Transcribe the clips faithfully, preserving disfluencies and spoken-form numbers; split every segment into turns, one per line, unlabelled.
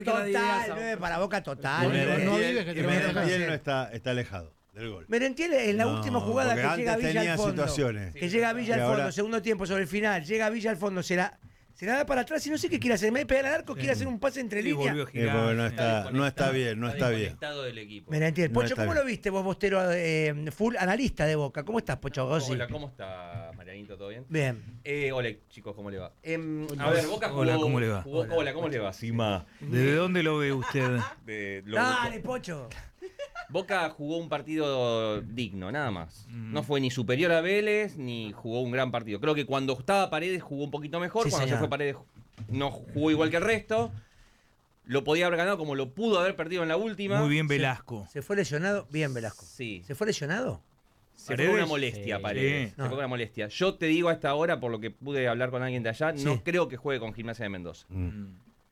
Total, nueve para Boca total.
Merentiel no está, está alejado del gol.
Merentiel en la
no,
última jugada que llega Villa al fondo.
Situaciones.
Que llega Villa al fondo,
ahora...
segundo tiempo sobre el final, llega Villa al fondo, se la, se la da para atrás y no sé qué quiere hacer. Me pega al arco, sí. quiere hacer un pase entre
sí,
líneas.
Eh, no, está, no está bien, no está bien.
Del equipo.
Merentiel.
No
Pocho, ¿cómo
bien.
lo viste vos, Bostero, eh, full analista de Boca? ¿Cómo estás, Pocho Gossi?
Hola, ¿cómo está, Marianito? ¿Todo bien?
Bien.
Eh, hola, chicos, ¿cómo le va? Eh,
Hola.
a ver, Boca jugó...
Hola, ¿cómo le va?
Jugó, hola. hola, ¿cómo le va? Sima.
¿Desde dónde lo ve usted?
De, lo,
Dale, Pocho.
Boca jugó un partido digno, nada más.
Mm.
No fue ni superior a Vélez, ni jugó un gran partido. Creo que cuando estaba Paredes jugó un poquito mejor,
Sí,
cuando
señor.
se fue Paredes no jugó igual que el resto. Lo podía haber ganado como lo pudo haber perdido en la última.
Muy bien Velasco.
¿Se fue lesionado? Bien, Velasco.
Sí.
¿Se fue lesionado?
Se fue una molestia,
Sí.
Paredes.
Sí.
Se fue una molestia. Yo te digo a esta hora, por lo que pude hablar con alguien de allá,
Sí.
no creo que juegue con Gimnasia de Mendoza.
Mm.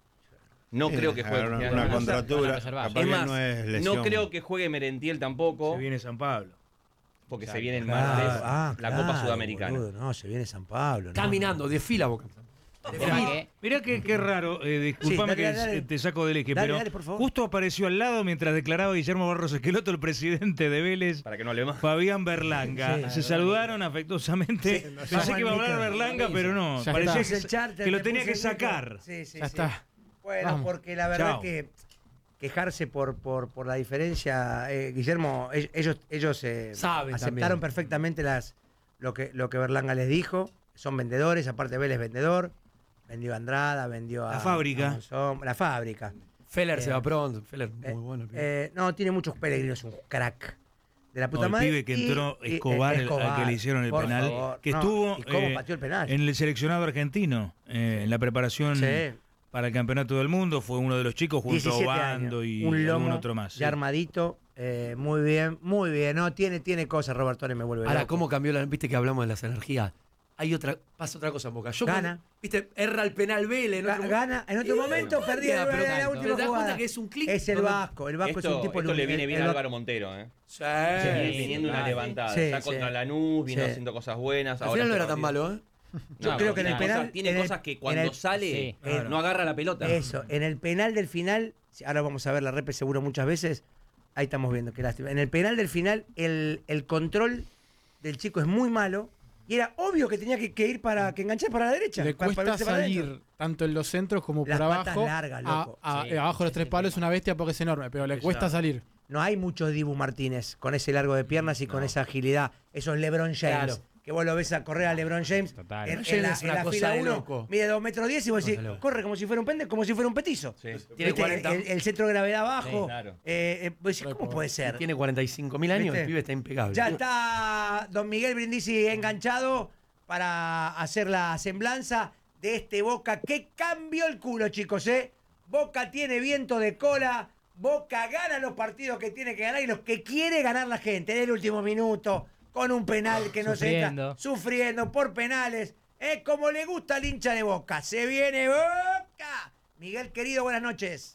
No
Sí,
creo que juegue
una,
con
una
Gimnasia de Mendoza.
contractura.
reservar.
Capaz
Es
que
más,
no es lesión.
no creo que juegue Merentiel tampoco,
Se viene San Pablo.
porque
Claro.
se viene el
Claro,
martes
ah,
la
claro,
Copa Sudamericana.
boludo, no, se viene San Pablo. ¿no?
Caminando, desfila Boca.
Mirá, mirá que, qué raro, eh, disculpame
Sí, dale,
que
dale.
te saco del eje,
Dale,
pero
dale, por favor.
justo apareció al lado mientras declaraba Guillermo Barros Esqueloto, el presidente de Vélez,
Para que no le más.
Fabián Berlanga.
Sí.
Se saludaron afectuosamente.
Sí,
Pensé
vamos
que iba a
al
hablar
micro.
Berlanga, pero no.
Ya
Parecía
está.
que,
El charter,
que lo
te
tenía
puse
que
el micro.
sacar.
Sí, sí,
Ya
sí.
está.
Bueno,
Vamos.
porque la verdad
Chao.
que quejarse por, por, por la diferencia, eh, Guillermo, e- ellos, ellos eh,
Saben
aceptaron
también.
perfectamente las lo que, lo que Berlanga les dijo. Son vendedores, aparte Vélez es vendedor. Vendió a Andrada, vendió a...
La fábrica.
a Monzón, la fábrica.
Feller
Eh,
se va pronto. Feller,
Eh,
muy bueno. el pibe.
eh, no, tiene muchos peregrinos, un crack. De la puta
No, el
madre.
pibe que
Y-
entró
y-
Escobar, el-
Escobar,
al que le hicieron el
por
penal,
favor.
que
No,
estuvo
¿y cómo
eh,
pateó el penal?
en el seleccionado argentino, eh, en la preparación
Sí.
para el campeonato del mundo, fue uno de los chicos junto a
diecisiete
Obando
años,
y
un
algún
lomo
otro más. sí.
ya armadito, eh, muy bien, muy bien. No, tiene, tiene cosas, Robertone me vuelve
Ahora,
loco.
¿cómo cambió la. Viste que hablamos de las energías? Hay otra. Pasa otra cosa en Boca. Yo
Gana.
cuando- Viste, erra el penal Vélez. en
Ga-
otro-
Gana, en otro
Y-
momento
y-
perdí
pero
en la
te
última
das cuenta
jugada.
que es un clic.
Es el
donde-
Vasco, el Vasco
Esto,
es un tipo
esto le
lumi-
viene
el-
bien a
el-
Álvaro Montero, ¿eh?
Sí.
Viene teniendo una
claro.
levantada.
Sí,
Está
sí.
contra Lanús, vino
Sí.
haciendo cosas buenas.
Al
ahora
final no
este
era tan
partido-
malo, ¿eh?
Yo
No,
creo que en el
tiene
penal.
cosas- tiene
en el-
cosas que
en
cuando
el-
sale
Sí,
eh,
claro.
no agarra la pelota.
Eso, en el penal del final, si ahora vamos a ver la repe seguro muchas veces, ahí estamos viendo, qué lástima. En el penal del final, el, el control del chico es muy malo y era obvio que tenía que, que ir para, que enganchar para la derecha.
Le
para-
cuesta
para irse para
salir
adentro.
tanto en los centros como
Las
por
patas
abajo.
largas,
A-
loco.
a-
Sí,
abajo de los
sí,
tres
sí,
palos
sí.
es una bestia porque es enorme, pero le
Pesado.
cuesta salir.
No hay muchos Dibu Martínez con ese largo de piernas y con esa agilidad. Esos LeBron James.
Claro.
Que vos lo ves a correr a LeBron James.
Total.
En,
LeBron
en la,
James es
en
una
la
cosa
fila
de
uno,
loco.
mide dos metros diez y vos decís,
Cosa de loco.
corre como si fuera un pende, como si fuera un petizo.
Sí.
Tiene
¿Viste?
cuarenta.
El, el centro de gravedad abajo.
Sí, claro.
Eh, eh, vos decís,
Re
¿cómo
pobre.
puede ser?
Tiene cuarenta y cinco mil años,
¿Viste?
el pibe está impecable.
Ya está Don Miguel Brindisi enganchado para hacer la semblanza de este Boca que cambió el culo, chicos, ¿eh? Boca tiene viento de cola, Boca gana los partidos que tiene que ganar y los que quiere ganar la gente en el último minuto, con un penal que no se
Sufriendo.
entra, sufriendo por penales. Es como le gusta al hincha de Boca. Se viene Boca. Miguel, querido, buenas noches.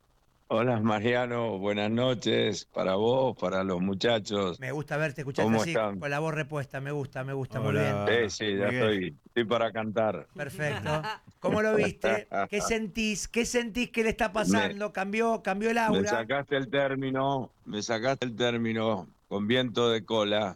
Hola Mariano, buenas noches para vos, para los muchachos.
Me gusta verte, escucharte
¿Cómo
así,
están?
con la voz repuesta. Me gusta, me gusta, muy
Hola.
bien.
Sí, sí, ya
Miguel.
estoy, estoy para cantar.
Perfecto. ¿Cómo lo viste? ¿Qué sentís? ¿Qué sentís que le está pasando? ¿Cambió, cambió el
Me
aura?
sacaste el término, me sacaste el término con viento de cola.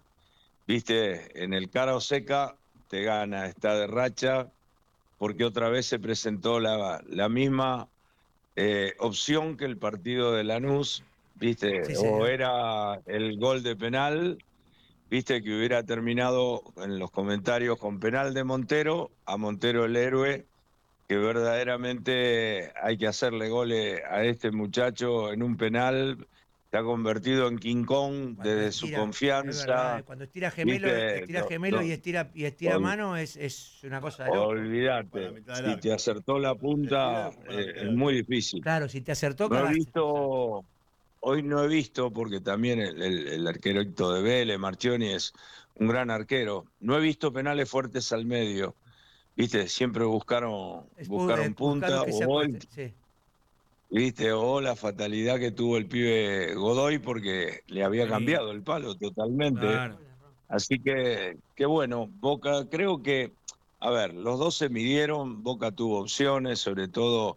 Viste, en el cara o seca te gana, está de racha, porque otra vez se presentó la, la misma eh, opción que el partido de Lanús, viste,
Sí,
o
señor.
era el gol de penal, viste que hubiera terminado en los comentarios con penal de Montero, a Montero el héroe, que verdaderamente hay que hacerle goles a este muchacho en un penal. Se ha convertido en King Kong
Cuando
desde
estira,
su
es verdad,
confianza.
cuando estira gemelo,
Viste,
estira
no,
gemelo
no.
y estira, y estira
Ol-
mano es, es una cosa de loco.
Para la
Olvídate,
mitad del
si
arco.
te acertó la punta,
Estira para la
eh,
mitad
es
del
muy difícil.
Claro, si te acertó,
No he
cagaste.
visto, hoy no he visto, porque también el, el, el arquero de Vélez, Marchioni, es un gran arquero. No he visto penales fuertes al medio. Viste, siempre buscaron,
Es-
buscaron
eh,
punta
buscaron que se
o gol.
acueste, sí.
Viste, o la fatalidad que tuvo el pibe Godoy porque le había
Sí.
cambiado el palo totalmente.
Claro.
Así que, que bueno, Boca, creo que, a ver, los dos se midieron, Boca tuvo opciones, sobre todo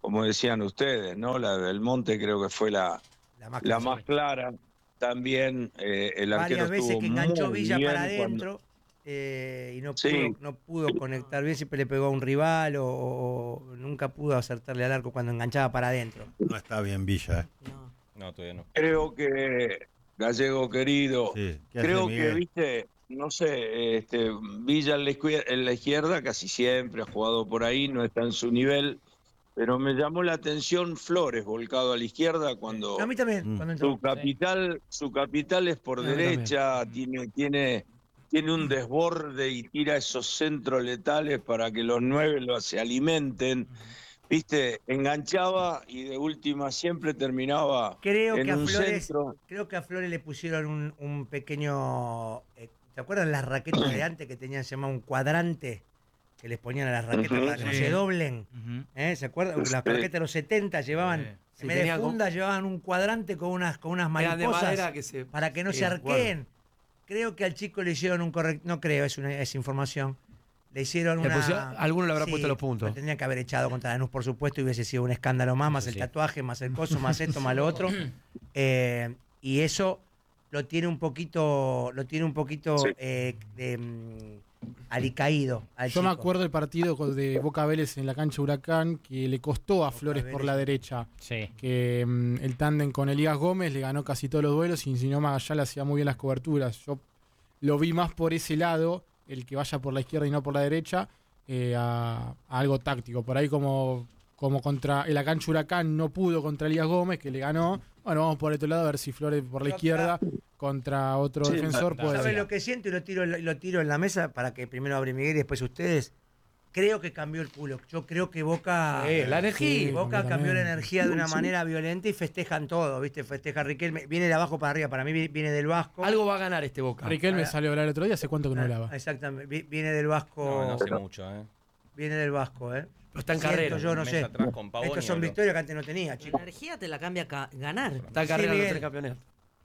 como decían ustedes, ¿no? La de Belmonte creo que fue la,
La más,
la más clara. También eh, el arquero
varias veces
estuvo
que enganchó
muy
Villa
bien
para
cuando-
adentro eh, y no,
Sí.
pudo, no pudo conectar bien, siempre le pegó a un rival o, o nunca pudo acertarle al arco cuando enganchaba para adentro.
No está bien Villa, ¿eh?
No.
No, todavía no.
Creo que, Gallego querido,
Sí. ¿Qué hace
creo que,
Miguel?
viste, no sé, este, Villa en la, izquier- en la izquierda casi siempre ha jugado por ahí, no está en su nivel, pero me llamó la atención Flores volcado a la izquierda cuando
A mí también,
Mm.
cuando entró.
su capital, su capital es por
A mí
derecha, tiene, tiene, tiene un desborde y tira esos centros letales para que los nueve lo, se alimenten. Viste, enganchaba y de última siempre terminaba
Creo
en
que a
un
Flores,
centro.
creo que a Flores le pusieron un, un pequeño. eh, ¿Te acuerdan las raquetas de antes que tenían llamado un cuadrante? Que les ponían a las raquetas
Ujú.
para que no
Sí.
se doblen.
Ujú.
¿Eh? ¿Se acuerdan? Las
Sí.
raquetas de los setenta llevaban,
Sí.
en
Sí,
vez de
tenía como-
funda, llevaban un cuadrante con unas, con unas
Eran de
mariposas
madera que se...
para que no
Sí,
se
me acuerdo.
arqueen. Creo que al chico le hicieron un correcto. No creo, es, una, es información. Le hicieron
Le
una.
pusieron- alguno le habrá puesto los puntos.
Lo tendrían que haber echado contra Lanús, por supuesto, y hubiese sido un escándalo más, más el
sí.
tatuaje, más el coso, más esto, más lo otro. Eh, y eso lo tiene un poquito, lo tiene un poquito
Sí.
eh, de, mm, alicaído al
Yo me
chico.
acuerdo del partido con- de Boca Vélez en la cancha Huracán que le costó a
Boca
Flores por
Vélez.
la derecha.
Sí.
Que mm, el tándem con Elías Gómez le ganó casi todos los duelos y si no Magallán hacía muy bien las coberturas. Yo lo vi más por ese lado, el que vaya por la izquierda y no por la derecha, eh, a, a algo táctico. Por ahí como, como contra el cancha Huracán no pudo contra Elías Gómez, que le ganó. Bueno, vamos por otro lado a ver si Flores por la
Pero
izquierda contra otro
Sí,
defensor puede
¿Sabes
ser.
lo que siento? Y lo tiro, lo tiro en la mesa para que primero abre Miguel y después ustedes. Creo que cambió el culo. Yo creo que Boca.
Sí, la energía.
Sí, Boca cambió la
completamente.
energía de una manera violenta y festejan todo, ¿viste? Festeja Riquelme. Viene de abajo para arriba. Para mí vi- viene del Vasco.
Algo va a ganar este Boca.
Riquelme
Ahora-
salió a hablar el otro día, ¿hace cuánto que no hablaba?
Ah, exactamente. Vi- Viene del Vasco.
No, no hace mucho, ¿eh?
Viene del Vasco, ¿eh?
Pero está en
Siento
carrera.
yo, no
Un mes
sé.
atrás con Pavoni
Estos son
habló.
victorias que antes no tenía,
La
chicos.
energía te la cambia ca- ganar.
Está en
Sí,
carrera los
Miguel.
tres campeonatos.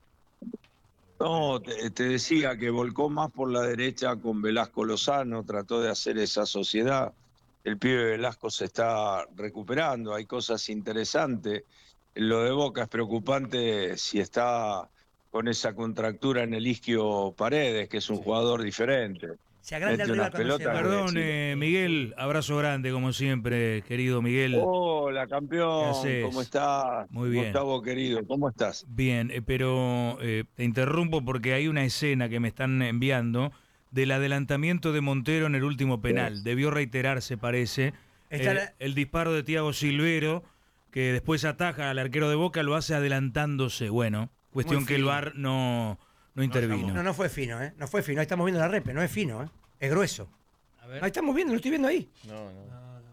No, te, te decía que volcó más por la derecha con Velasco Lozano, trató de hacer esa sociedad. El pibe Velasco se está recuperando, hay cosas interesantes. Lo de Boca es preocupante si está con esa contractura en el isquio Paredes, que es un jugador diferente.
Se agranda el
Mete una
rival cuando se
pelota
va.
que-
Perdón,
sí.
eh, Miguel, abrazo grande como siempre, querido Miguel.
Hola,
¿Qué
campeón,
haces?
¿cómo estás?
Muy bien.
Gustavo querido, ¿cómo estás?
Bien, eh, pero eh, te interrumpo porque hay una escena que me están enviando del adelantamiento de Montero en el último penal. Debió reiterarse, parece.
Está
Eh,
la-
el disparo de Thiago Silvero, que después ataja al arquero de Boca, lo hace adelantándose. Bueno, cuestión
Muy
que el
fino.
V A R no, no intervino.
No, no fue fino, ¿eh? No fue fino. Ahí estamos viendo la repe, no es fino, ¿eh? Es grueso. Ahí estamos viendo, lo estoy viendo ahí.
No, no.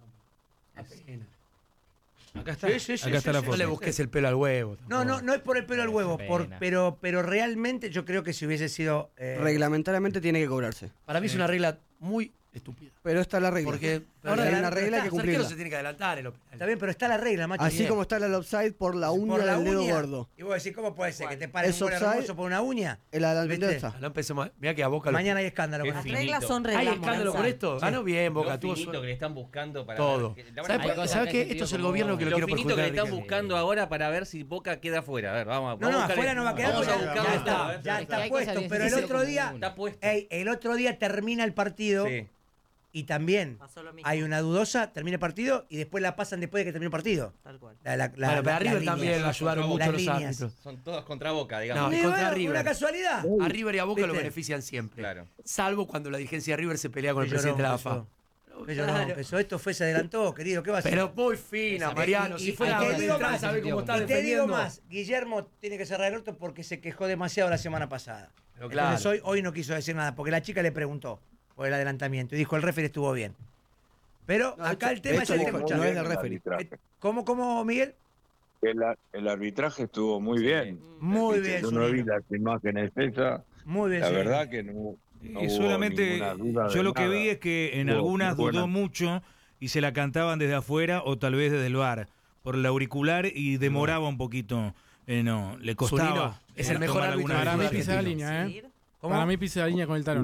Acá está,
Sí, sí, sí,
acá está
sí,
la
sí,
No
foto.
le busques el pelo al huevo.
No, no, no es por el pelo al huevo,
Qué
por,
pena.
pero, pero realmente yo creo que si hubiese sido. eh,
Reglamentariamente tiene que cobrarse.
Para mí es una regla muy estúpida.
Pero está la regla.
Porque
Ahora
pero
hay
la-
una regla
está-
que
los arqueros
cumplirla.
se tienen que adelantar en los penales.
Está bien, pero está la regla, macho.
Así
Bien.
como está el offside por la uña
Por la
del dedo
uña.
gordo.
Y vos decís, ¿cómo puede ser? ¿Que te paren
Es
un gol
offside.
hermoso por una uña?
El adelantamiento
¿Viste?
está.
No empecemos. Mira que a Boca lo-
Mañana hay escándalo
Qué
con
Las
esto.
finito.
reglas son reglas.
¿Hay escándalo
Moranza.
con esto? Ganó bien, Boca.
Lo
Tuvo
finito
su-
que le están buscando para
todo.
ver- la
¿Sabes
verdad,
Hay
por-
cosas
¿sabes
que
qué?
han
Esto es el
sentido
gobierno
como-
que lo
lo
quiere
finito que
perjudicar.
le
a
están
Riquelme.
buscando ahora para ver si Boca queda fuera. A ver, vamos,
No,
vamos
no,
a buscar
afuera
el-
no va a quedar
vamos
porque
a
ya,
buscarlo
ya
todo,
está,
a ver.
ya
Hay que-
está
hay que
puesto.
salir
Pero el
de
otro
ese
día,
común.
Está puesto.
ey, el otro día termina el partido
Sí.
y también
Pasó lo mismo.
hay una dudosa, termina el partido y después la pasan después de que termine el partido.
Tal cual.
La, la, la-
Bueno, pero
la-
a River
las
también
líneas.
lo ayudaron
Las
mucho los
líneas.
árbitros.
Son todos contra Boca,
No,
digamos.
y
Y
contra
bueno,
River.
una casualidad.
A River y a Boca lo
¿Viste?
benefician siempre.
Claro.
Salvo cuando la dirigencia de River se pelea con el
Qué
presidente de la
llorón,
AFA.
Qué llorón empezó. Esto fue, se adelantó, querido. ¿Qué va a hacer?
Pero muy fina, Mariano.
y-
Si
y-
fuera
y te digo
arbitral,
más,
¿sabés cómo está
y te
defendiendo?
digo más, Guillermo tiene que cerrar el orto porque se quejó demasiado la semana pasada.
Pero claro.
Entonces hoy, hoy no quiso decir nada, porque la chica le preguntó por el adelantamiento y dijo el referee estuvo bien. Pero
No,
acá
esto-
el tema es
esto
el
dijo-
tema.
no
escuchá.
es del referee.
¿Cómo, cómo, Miguel?
El, a- el arbitraje estuvo muy bien.
Muy
Viste,
bien,
Yo no vi
Zunino.
las imágenes esas.
Muy bien,
La
Zunino.
verdad que no, no
Y
hubo
solamente
ninguna duda
yo
de
lo que
nada.
vi es que en
Hubo
algunas
muy buena-
dudó mucho y se la cantaban desde afuera o tal vez desde el bar por el auricular y demoraba un poquito. Eh, no, le costaba.
Zunino es
eh,
el mejor
tomar
árbitro
alguna
Para mí
decisión.
pisa la
argentino.
línea, ¿eh?
Seguir.
¿Cómo?
Para mí pisa la línea con el talón.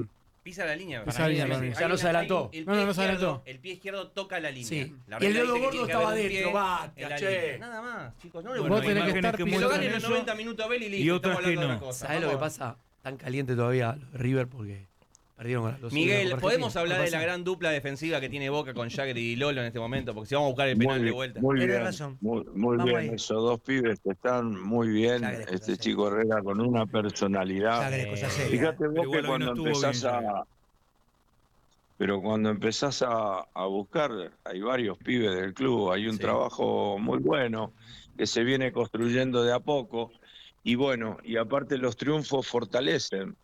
Pisa la línea.
Pisa
Para
la
mí,
línea,
sí,
para
sí.
mí.
O sea, no
Hay
se
una-
adelantó.
hay- el
No,
pie
no, no se
izquierdo-
adelantó.
El pie izquierdo toca la línea.
Sí.
La
Y el
regla
dedo
dice que
gordo
tiene que
estaba
haber un
adentro,
pie
basta,
en la
che.
línea. Nada más, chicos. No le
Bueno,
Vos tenés que
imágenes
estar
que
Que lo
muestran
gane en los
eso.
noventa minutos Bell y listo.
Y otras
estamos
que
hablando de
no.
otra cosa.
¿Sabés lo que
Vamos.
pasa? Tan caliente todavía los de River porque perdieron a los
Miguel,
Copa
¿podemos
Argentina.
hablar
¿Qué
de la
pasa?
gran dupla defensiva que tiene Boca con Jagger y Lolo en este momento? Porque si vamos a buscar el penal
Muy,
de vuelta.
muy
Tenés
bien,
razón.
muy, muy
Vamos
bien.
ahí.
Esos dos pibes que están muy bien.
Jagger es cosa
Este
seria.
chico Herrera con una personalidad.
Jagger es cosa seria.
Fíjate
Pero
vos que
igual hoy no
cuando
estuvo
empezás
bien, Jagger.
a... Pero cuando empezás a, a buscar, hay varios pibes del club, hay un
Sí.
trabajo muy bueno que se viene construyendo de a poco. Y bueno, y aparte los triunfos fortalecen.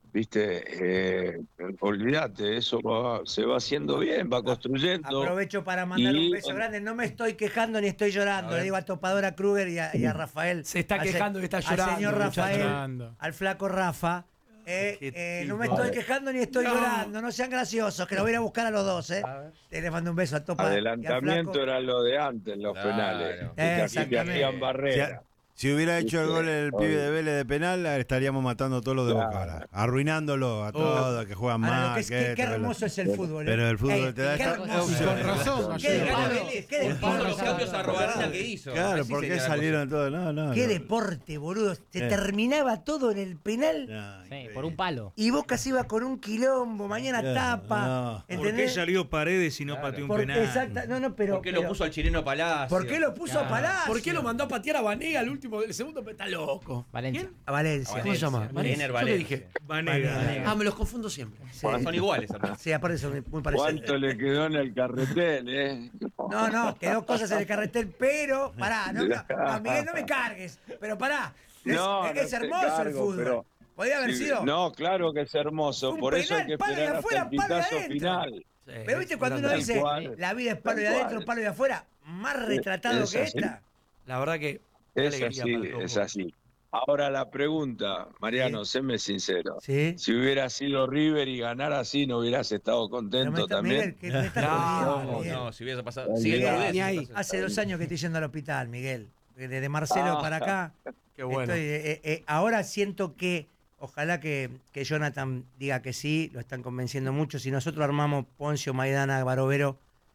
Viste, eh, olvídate, eso va- se va haciendo bien, va construyendo.
Aprovecho para mandar
Y-
un beso grande. No me estoy quejando ni estoy llorando.
A ver.
Le digo a Topadora Kruger y a, y a Rafael.
Se está
al se-
quejando que está
Al
llorando,
señor
muchacho.
Rafael,
Llorando.
al flaco Rafa. eh,
Qué
eh,
tipo.
no me estoy quejando ni estoy
No.
llorando. No sean graciosos, que los voy a ir a buscar a los dos. Eh. Eh, Les mando un beso a Topa y al
Adelantamiento
flaco.
era lo de antes, los
Claro.
penales.
Eh,
Que aquí
exactamente.
hacían barrera.
Si hubiera hecho el
Viste,
gol el pibe
obvio.
de Vélez de penal, estaríamos matando a todos los de Boca
Claro.
ahora. Arruinándolo a todos, que juegan
Ahora, lo
mal.
que es-
que
qué,
esto,
qué
que lo-
hermoso es el fútbol. eh.
Pero el fútbol
Ey,
te da
qué
esta-
hermoso.
Con razón,
Qué
ayer.
deporte, qué
Con
deporte.
todos los cambios a Robarina que hizo.
Claro,
Así
¿por qué
sería la
salieron todos? No, no.
Qué
no.
deporte, boludo. Se
Eh.
terminaba todo en el penal.
No,
Sí,
increíble.
por un palo.
Y Boca se iba con un quilombo, mañana
Claro,
tapa.
no.
¿Por qué
¿Entendés?
salió Paredes y no
Claro.
pateó un
Porque
penal?
exacta- no, no, pero.
¿Por qué lo
pero-
puso al chileno Palacio?
¿Por qué lo puso a
Claro.
Palacio?
¿Por qué lo mandó a patear a Vanega al último, el segundo? Está loco.
Valencia.
A Valencia.
A
¿Cómo se llama?
Valencia.
Valencia.
Ener
Yo le
Valencia.
dije.
Vanega.
Ah, me los confundo siempre.
Sí.
Son iguales, hermano.
Sí, aparte son muy parecidos.
¿Cuánto le quedó en el carretel, eh?
No, no, quedó cosas en el carretel, pero. Pará, no, no, no, Miguel, no me cargues. Pero pará. Es,
No,
es,
no
es
te
hermoso el
cargo,
fútbol.
pero-
Podría haber
Sí,
sido.
No, claro que es hermoso.
Un
Por eso hay
penal,
que
palo de
esperar
afuera,
hasta el
palo de
pitazo
adentro.
final.
Sí,
Pero viste cuando uno
tal
dice,
cual.
la vida es palo de
Tal
adentro,
cual.
palo de afuera, más retratado
Es
que
así.
esta.
La verdad que. qué
Es
alegría
así,
para todos.
es así. Ahora la pregunta, Mariano, séme sincero.
Sí.
Si hubiera sido River y ganar así, ¿no hubieras estado
Pero
contento
me está-
también?
Miguel, que me está
No,
jodiendo, Miguel.
No, si hubiese pasado.
Ni
Sigue el
ahí.
Tudez,
Ni ahí.
entonces.
Hace dos años que estoy yendo al hospital, Miguel. Desde Marcelo
Ah.
para acá.
Qué bueno.
Estoy, eh, eh, ahora siento que, ojalá que, que Jonathan diga que sí, lo están convenciendo mucho. Si nosotros armamos Poncio, Maidana, Barovero,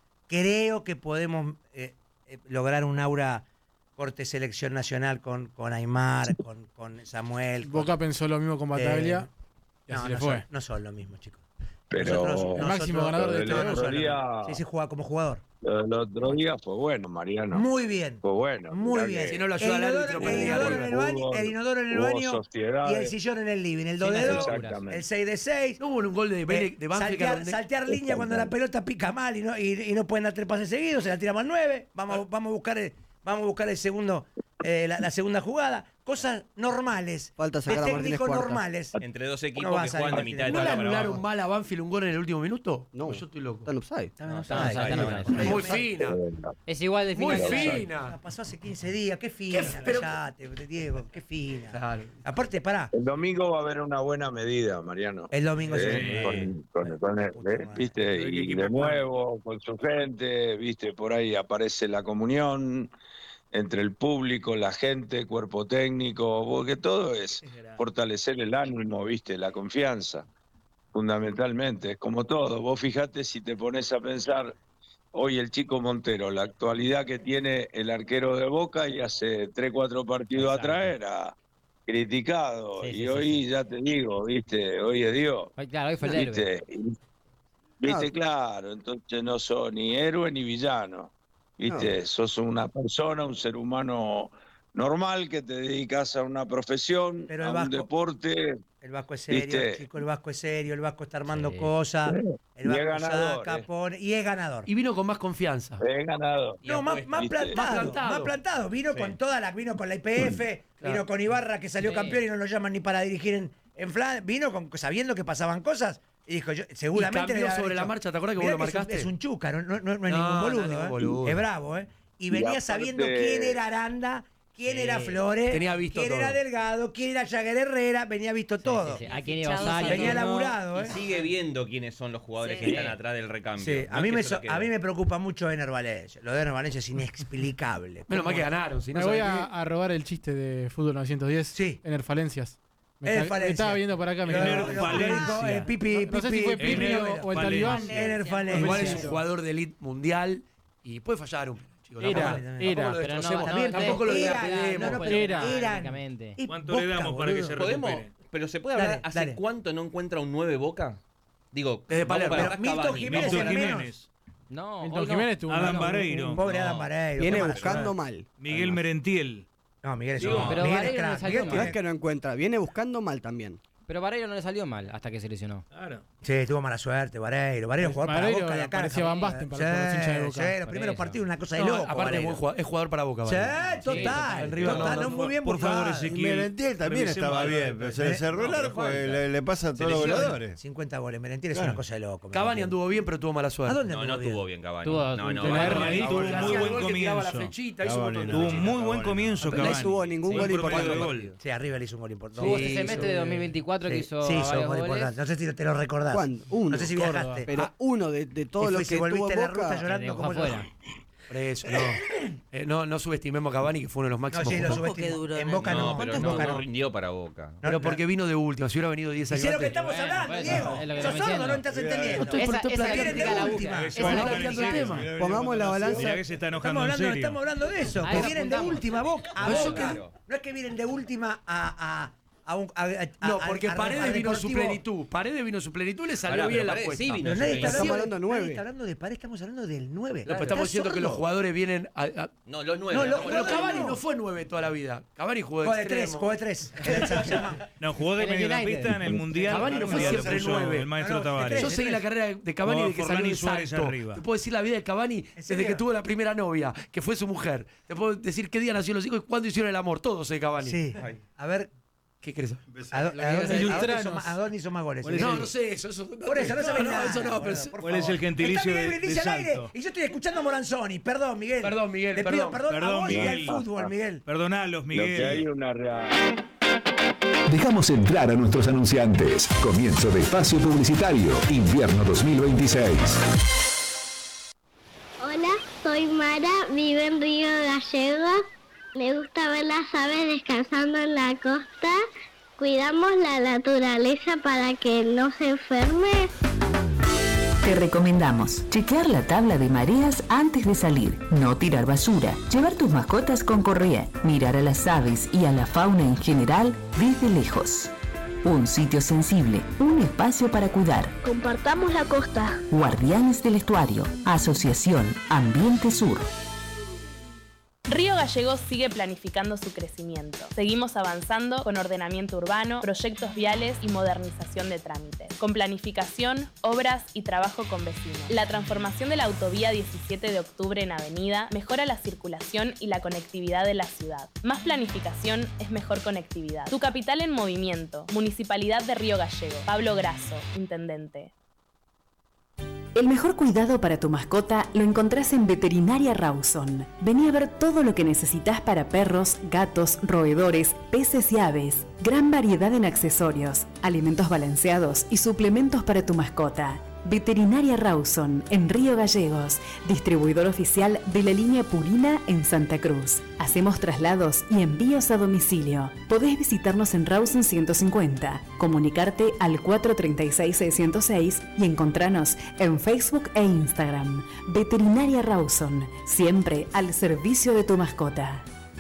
creo que podemos eh, eh, lograr un aura corte selección nacional con, con Aymar, con, con Samuel. con-
Boca pensó lo mismo con Bataglia
Eh,
y
no,
así
no,
le fue.
son, no son lo mismo, chicos.
Pero
Nosotros-
El máximo ganador de
lo
este
del
no, no
otro
son lo
día,
mismo. Sí, sí, juega como jugador.
lo del otro día fue bueno, Mariano.
Muy bien.
Fue bueno.
Muy
Mirá
bien.
que
Si no lo ayuda
el
al
inodoro,
árbitro,
el
perdía
inodoro
el
en el
fútbol,
baño, el inodoro en el
hubo
baño y
sociedades.
el sillón en el living. El dos
Sí,
de dos,
exactamente.
el seis de seis.
¿No hubo un gol de, Vélez- de Banfield que
saltear,
donde-
saltear línea cuando la pelota pica mal y no, y, y no pueden dar tres pases seguidos, se la tiramos al nueve. Vamos, vamos a buscar el, vamos a buscar el segundo, eh, la, la segunda jugada. Cosas normales.
Falta
De
sacar a Martínez
técnicos
Cuarta.
normales.
Entre dos
No
equipos
va a
que
salir
juegan de
Martínez.
mitad de
¿No le
tabla para
anularon
abajo.
mal a Banfield un gol en el último minuto?
No.
O yo estoy loco.
Está en offside.
Está
No,
en
está
offside,
offside,
está en
está en
offside.
Muy fina.
Es igual de
Muy
final que-
fina.
Ah, pasó hace quince días, qué fina,
Qué- pero-
callate, Diego, qué fina.
Claro.
Aparte, pará,
El domingo va a haber una buena medida, Mariano.
el domingo se
Eh, con, con- con el-
Puta
eh,
madre.
viste,
Pero qué
y
equipo
de
juega.
nuevo con su gente, viste, por ahí aparece la comunión entre el público, la gente, cuerpo técnico, porque todo es fortalecer el ánimo, viste, la confianza, fundamentalmente, es como todo. Vos fijate si te pones a pensar hoy el chico Montero, la actualidad que tiene el arquero de Boca y hace tres, cuatro partidos
Exacto.
atrás era criticado,
Sí,
y
sí, sí,
hoy
sí.
ya te digo, viste, hoy es Dios.
Hoy, claro, hoy fue el héroe.
¿Viste? Y- ¿Viste? Claro, entonces no sos ni héroe ni villano. ¿Viste? Sos una persona, un ser humano normal que te dedicas a una profesión,
Pero el
a un
Vasco-
deporte.
El Vasco es serio,
¿Viste?
chico, el Vasco es serio, el Vasco está armando
Sí.
cosas, el
Y es
Vasco
ganador,
saca,
eh.
pone, y es ganador.
Y vino con más confianza.
He ganado.
Y
No, más,
apuesta,
más,
¿viste?
plantado,
Más
más
plantado.
plantado. Vino
Sí.
con toda la, vino con la I P F,
Claro.
vino con Ibarra que salió
Sí.
campeón y no lo llaman ni para dirigir en, en Flan, vino con, sabiendo que pasaban cosas y dijo, yo,
Y
seguramente
cambió
le había
sobre la
dicho,
marcha, ¿te acuerdas que vos
"Mirá
lo
que es un-
marcaste?
Es un chuca, no, no, no- no es
No,
ningún
no es
boludo,
ningún
¿eh?
boludo.
Es bravo, ¿eh? Y
Y
venía
aparte-
sabiendo quién era Aranda, quién
Sí.
era Flores,
Tenía visto
quién era
todo.
Delgado, quién era Jagger Herrera, venía visto todo.
Sí, sí, sí. A quién iba
Fichados
Osvaldo.
Venía
no.
laburado, ¿eh?
Y sigue viendo quiénes son los jugadores
Sí.
que están atrás del recambio.
Sí,
No
a
es
mí,
que
me,
solo
so-
queda.
a mí me preocupa mucho Ener Valencia. Lo de Ener Valencia es inexplicable.
Menos mal
¿Cómo-
que ganaron. Si no
Me voy
sabés
a, a robar el chiste de Fútbol novecientos diez
Sí.
en el Falencias. Me,
Es
ca- me
falencia.
estaba viendo para acá. Me
Lo-
cagó.
lo- lo- lo- eh, Pipi,
No sé si fue
Pipi,
Pipi
Pipi,
o, o el
Falencia.
talibán.
Ener falencia.
Igual es un jugador de elite mundial y puede fallar un penal, chicos.
Era,
Tampoco-
era.
tampoco lo
Pero no,
destrocemos,
no,
tampoco lo
era,
despedimos.
no, no,
pues.
pero
Era.
eran.
Prácticamente.
Es
¿Cuánto le
Boca,
damos para que
boludo.
se
¿Podemos?
recupere?
Pero se puede hablar,
Dale,
¿hace
dale.
cuánto no encuentra un nueve Boca? Digo,
Desde
vamos
Palermo.
para
Pero
atrás,
Milton
Cavani.
Jiménez
Milton
es el menos.
Jiménez,
No,
Milton
hoy no.
Jiménez tuvo
Adam
una-
Vareiro,
Pobre
No.
Adam Vareiro.
Viene
qué mala
buscando
suerte.
mal.
Miguel Merentiel.
No, Miguel es
Digo,
un
pero
Miguel es
Vareiro no
crack.
salió
Miguel
mal.
No es
tiene-
que no encuentra, viene buscando mal también.
Pero Vareiro no le salió mal hasta que se lesionó.
Claro.
Sí, tuvo mala suerte, Vareiro. Vareiro jugó para
Vareiro
Boca de acá.
parecía Van Basten para los hinchas de Boca.
Sí, los
Por
primeros
eso.
partidos una cosa de
No,
loco.
aparte es,
Vareiro.
buen jugador, es jugador para Boca.
Sí,
Vareiro.
total.
El River
total,
no,
no,
no,
muy bien
por favor,
buscado.
ese-
Y Merentiel también
Revisemos
estaba
algo.
bien, pero se le cerró el
No, pero
arco, y
falta.
le, le pasa a todos los
lesiona.
goleadores.
cincuenta goles. Merentiel es
Claro.
una cosa de loco.
Cavani
Merentiel.
anduvo bien, pero tuvo mala
¿A
suerte.
dónde
No,
anduvo
no
bien?
tuvo bien Cavani.
Tuvo-
No, no,
tuvo-
Cavani
tuvo un
Hacía
muy
el
buen
gol que tiraba la
comienzo.
flechita, hizo un
Cavani
montón de
no.
Tuvo
cosas.
un muy buen
Cavani.
comienzo,
Pero no
Cavani.
tuvo ningún
Sí,
gol
un promedio
importante.
de gol.
Sí, arriba le hizo un gol importante.
Tuvo
Sí,
ese
hizo
semestre de
bien.
dos mil veinticuatro que
Sí,
hizo
sí, hizo
varios
un gol
goles.
importante. No sé si te lo recordás.
¿Cuándo? Uno.
No sé si
Córdoba.
viajaste.
Pero
Ah,
uno de, de todo
y
lo
fue,
que
si volviste
tuvo
a la ruta
Boca.
llorando
dejó
como el-
afuera.
Por eso, no. Eh, no, no subestimemos a Cavani, que fue uno de los
No,
máximos
sí, lo
jugadores.
subestimó.
duró
En
en el-
Boca no.
No, pero
En
no,
Boca
no
no.
rindió para Boca.
Pero porque vino de última, si hubiera venido diez años
¿Hicieron lo que
antes.
estamos
Bueno,
hablando,
pues,
Diego?
es lo que
Sos
estamos
sordo,
diciendo.
no estás entendiendo.
Estoy
Esa,
por-
esa es
Vienen
la
de
crítica a la
última.
Boca.
Esa
Esa es la
Bueno,
crítica
cambiando el
a la
tema.
Boca.
Pongamos la balanza.
Mirá que se está
Estamos
enojando en
hablando,
serio.
estamos hablando de eso,
A
que
eso
vienen de
apuntamos.
última Boca a
Eso
Boca.
que-
No es que vienen de última a, a, a un. a- a-
No,
a-
porque
a- a-
Paredes
a
vino en su
Deportivo.
plenitud. Paredes vino en su plenitud, le salió
Pará,
bien
pero
la
Paredes
apuesta.
sí vino
Pero
en
nadie
su
está
Estamos
hablando,
hablando de
nadie
nueve.
está hablando de Paredes, estamos hablando del nueve.
No, pero estamos diciendo que los jugadores vienen a, a-
No, los nueve.
No, los
estamos
Pero
hablando-
Cavani no fue nueve toda la vida. Cavani jugó de
Jugó de
extremo.
tres, jugó de tres.
No, jugó de
En el
mediocampista
United.
en el Mundial.
Cavani no fue
Mundial lo
siempre
puso
nueve.
El maestro
No, no, de
Tavares.
Yo
tres.
seguí la carrera de Cavani
Jugaba
desde que
Forlán
salió
y
de
Suárez
Salto.
arriba.
Te puedo decir la vida de Cavani desde
serio?
que tuvo la primera novia, que fue su mujer. Te puedo decir qué día nació los hijos y cuándo hicieron el amor. Todos de Cavani.
Sí. A ver,
¿Qué crees?
¿a, dó- a
La
dónde, a
ilustranos.
dónde hizo más- a dónde hizo más goles?
No, no sé eso. eso
Por eso no sabés
no,
nada.
eso no, pero
Bueno,
sí.
por
¿Cuál es
favor.
el gentilicio
Está Miguel
de-
Brindisi
de
al aire
Salto?
y yo estoy escuchando a Moranzoni. Perdón, Miguel.
Perdón, Miguel,
Le
perdón.
pido perdón, a
Perdón,
vos y al
Miguel.
fútbol, Miguel.
Perdonalos,
Lo que hay
Miguel.
una real.
Dejamos entrar a nuestros anunciantes. Comienzo de espacio publicitario. Invierno dos mil veintiséis.
Hola, soy Mara, vivo en Río Gallegos. Me gusta ver las aves descansando en la costa. Cuidamos la naturaleza para que no se enferme.
Te recomendamos chequear la tabla de mareas antes de salir, no tirar basura, llevar tus mascotas con correa, mirar a las aves y a la fauna en general desde lejos. Un sitio sensible, un espacio para cuidar.
Compartamos la costa.
Guardianes del Estuario, Asociación Ambiente Sur.
Río Gallegos sigue planificando su crecimiento. Seguimos avanzando con ordenamiento urbano, proyectos viales y modernización de trámites. Con planificación, obras y trabajo con vecinos. La transformación de la autovía diecisiete de octubre en avenida mejora la circulación y la conectividad de la ciudad. Más planificación es mejor conectividad. Tu capital en movimiento. Municipalidad de Río Gallegos. Pablo Grasso, Intendente.
El mejor cuidado para tu mascota lo encontrás en Veterinaria Rawson. Vení a ver todo lo que necesitas para perros, gatos, roedores, peces y aves. Gran variedad en accesorios, alimentos balanceados y suplementos para tu mascota. Veterinaria Rawson, en Río Gallegos, distribuidor oficial de la línea Purina en Santa Cruz. Hacemos traslados y envíos a domicilio. Podés visitarnos en Rawson ciento cincuenta, comunicarte al cuatro tres seis, seis cero seis y encontrarnos en Facebook e Instagram. Veterinaria Rawson, siempre al servicio de tu mascota.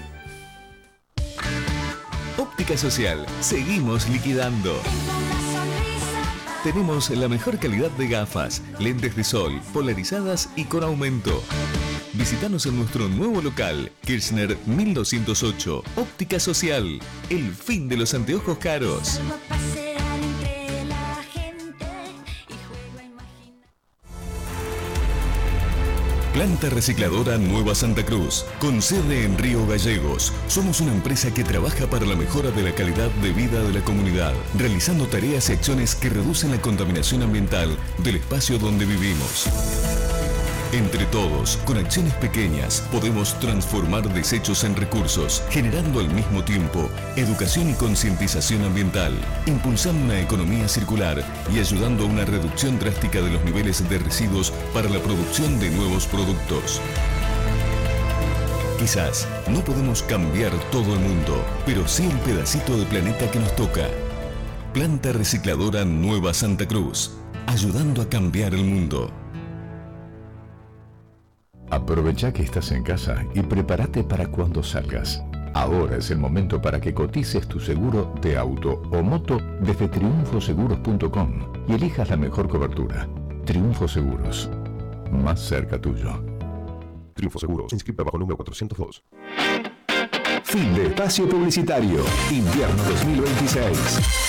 Óptica Social. Seguimos liquidando. Tenemos la mejor calidad de gafas, lentes de sol, polarizadas y con aumento. Visítanos en nuestro nuevo local, Kirchner mil doscientos ocho. Óptica Social. El fin de los anteojos caros. Planta Recicladora Nueva Santa Cruz, con sede en Río Gallegos. Somos una empresa que trabaja para la mejora de la calidad de vida de la comunidad, realizando tareas y acciones que reducen la contaminación ambiental del espacio donde vivimos. Entre todos, con acciones pequeñas, podemos transformar desechos en recursos, generando al mismo tiempo educación y concientización ambiental, impulsando una economía circular y ayudando a una reducción drástica de los niveles de residuos para la producción de nuevos productos. Quizás no podemos cambiar todo el mundo, pero sí el pedacito de planeta que nos toca. Planta recicladora Nueva Santa Cruz, ayudando a cambiar el mundo.
Aprovecha que estás en casa y prepárate para cuando salgas. Ahora es el momento para que cotices tu seguro de auto o moto desde triunfo seguros punto com y elijas la mejor cobertura. Triunfo Seguros, más cerca tuyo.
Triunfo Seguros, inscrita bajo número cuatrocientos dos.
Fin de espacio publicitario. Invierno dos mil veintiséis.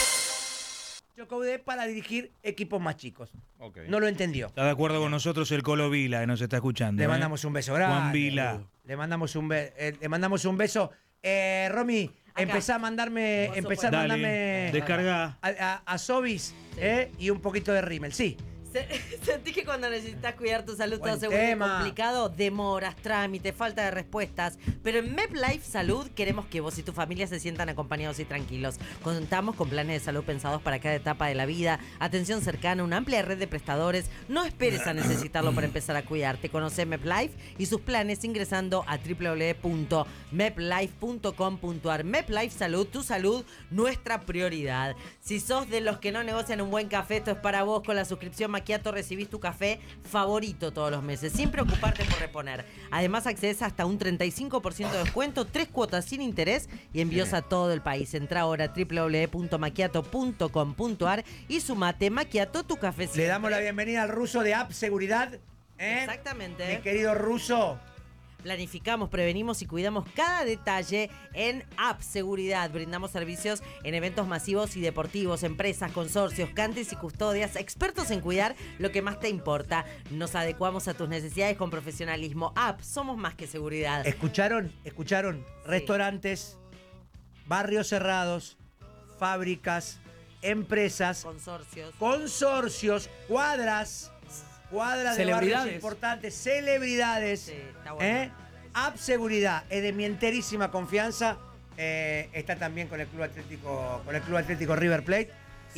Chocaudé para dirigir equipos más chicos.
Okay.
No lo entendió.
Está de acuerdo con nosotros el Colo Vila, que nos está escuchando.
Le
¿eh?
mandamos un beso grande.
Juan Vila.
Le mandamos un, be eh, le mandamos un beso. Eh, Romy, empezá a mandarme, empezá a
Dale,
mandarme
descarga.
a, a, a Sobis eh, y un poquito de Rimmel. Sí.
Sentí que cuando necesitas cuidar tu salud
Buen
todo se vuelve
tema.
complicado, demoras, trámites, falta de respuestas. Pero en MedLife Salud queremos que vos y tu familia se sientan acompañados y tranquilos. Contamos con planes de salud pensados para cada etapa de la vida, atención cercana, una amplia red de prestadores. No esperes a necesitarlo para empezar a cuidarte. Conoce MedLife y sus planes ingresando a doble u doble u doble u punto meplife punto com punto a r. MedLife Salud, tu salud, nuestra prioridad. Si sos de los que no negocian un buen café, esto es para vos. Con la suscripción Macchiato recibís tu café favorito todos los meses, sin preocuparte por reponer. Además, accedes hasta un treinta y cinco por ciento de descuento, tres cuotas sin interés y envíos a todo el país. Entra ahora a doble u doble u doble u punto macchiato punto com punto a r y sumate Macchiato, tu café siempre.
Le damos la bienvenida al ruso de App Seguridad. ¿eh?
Exactamente.
Mi querido ruso.
Planificamos, prevenimos y cuidamos cada detalle en App Seguridad. Brindamos servicios en eventos masivos y deportivos, empresas, consorcios, cantes y custodias, expertos en cuidar lo que más te importa. Nos adecuamos a tus necesidades con profesionalismo. App, somos más que seguridad.
¿Escucharon? ¿Escucharon? Sí. Restaurantes, barrios cerrados, fábricas, empresas,
consorcios,
consorcios, cuadras. Cuadras de barrios importantes, celebridades.
Sí, está bueno.
¿eh? App Seguridad es de mi enterísima confianza. Eh, está también con el Club Atlético, con el Club Atlético River Plate.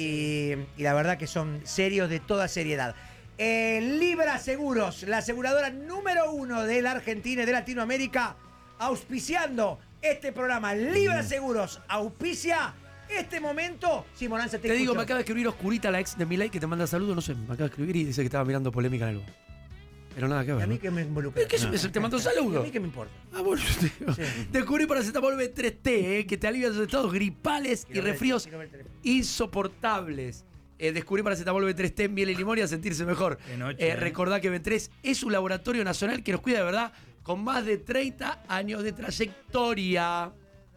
Y, y la verdad que son serios de toda seriedad. Eh, Libra Seguros, la aseguradora número uno de la Argentina y de Latinoamérica, auspiciando este programa. Libra Seguros auspicia este momento. Sí, Moranza, te,
te digo,
escucho.
me acaba de escribir Oscurita, la ex de Milei, que te manda saludos, no sé, me acaba de escribir y dice que estaba mirando polémica en algo. Pero nada que ver.
¿A mí
¿no?
qué me involucra?
¿Qué no. es? Te mandó saludos.
¿A mí qué me importa?
Ah, bueno, te digo. Sí. Descubrí paracetamol B tres T, eh, que te alivia los estados gripales quiero y ver, resfríos insoportables. Eh, descubrí paracetamol B tres T en miel y limón y a sentirse mejor. Noche, eh, eh. Recordá que B tres es un laboratorio nacional que nos cuida de verdad con más de treinta años de trayectoria.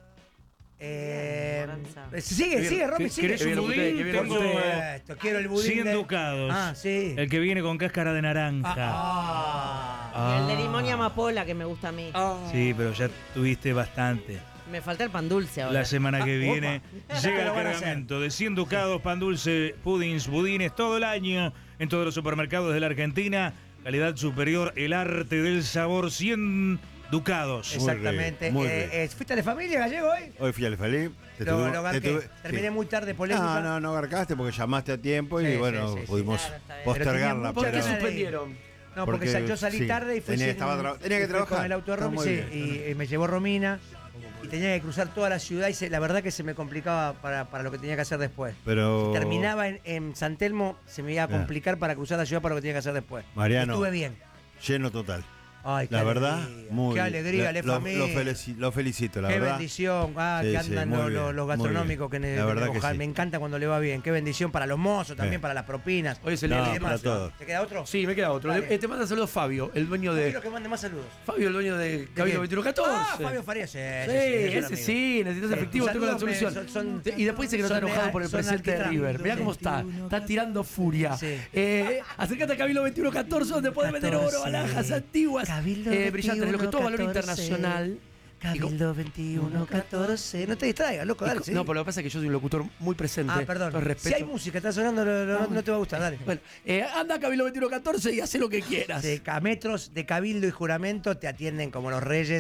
Eh, sigue, sigue, Romy, sigue.
¿Querés un budín? Tengo
esto, quiero el budín.
cien
de...
ducados.
Ah, sí.
El que viene con cáscara de naranja.
Ah,
ah. Y el de limón y amapola que me gusta a mí.
Ah. Sí, pero ya tuviste bastante.
Me falta el pan dulce ahora.
La semana que
ah,
viene
opa.
llega el cargamento de cien ducados, pan dulce, pudins, budines, todo el año en todos los supermercados de la Argentina. Calidad superior, el arte del sabor, cien ducados.
Exactamente.
Muy
eh, eh, ¿Fuiste a la familia, Gallego, hoy?
Hoy fui al Felipe.
Lo, lo tuve, Terminé sí. muy tarde, polémica.
No, no, no garcaste porque llamaste a tiempo y sí, bueno, sí, sí, pudimos sí, claro, postergarla.
¿Por qué suspendieron?
No, porque, porque yo salí sí, tarde y fui
tenía,
sin,
estaba tenía que trabajar.
Con el auto de Romy, sí, y, y me llevó Romina y tenía que cruzar toda la ciudad y se, la verdad que se me complicaba para, para lo que tenía que hacer después.
Pero
si terminaba en, en San Telmo, se me iba a complicar ah. para cruzar la ciudad para lo que tenía que hacer después.
Mariano,
estuve bien.
Lleno total.
Ay,
la verdad,
alegría,
muy
qué alegría, le
lo,
familia.
Lo, felici lo felicito, la
qué
verdad.
Qué bendición, ah,
sí,
que andan
sí,
los,
bien,
los gastronómicos que,
la verdad
que,
que
ojalá,
sí.
me encanta cuando le va bien. Qué bendición para los mozos, también
sí.
para las propinas.
Hoy es el
no,
día de
para todos.
¿Te queda otro?
Sí, me queda otro. Le, eh, te manda saludos Fabio, el dueño de.
Quiero que mande más saludos.
Fabio, el dueño de Cabildo veintiuno catorce.
Ah, Fabio Farías, sí.
Sí, ese sí, necesitas efectivo, tengo la solución. Son, son, y después dice que no está enojado por el presente de River. Mirá cómo está, está tirando furia. Sí. Eh, acércate a Cabildo veintiuno catorce, donde podés vender oro, alhajas antiguas, eh, brillantes, lo que todo valor internacional.
Cabildo veintiuno catorce. No te distraigas, loco, dale. Sí.
No, pero lo que pasa es que yo soy un locutor muy presente.
Ah, perdón. Si hay música, está sonando, no, no, no te va a gustar, dale.
Bueno, eh, anda a Cabildo veintiuno catorce y hace lo que quieras.
De metros de Cabildo y Juramento te atienden como los reyes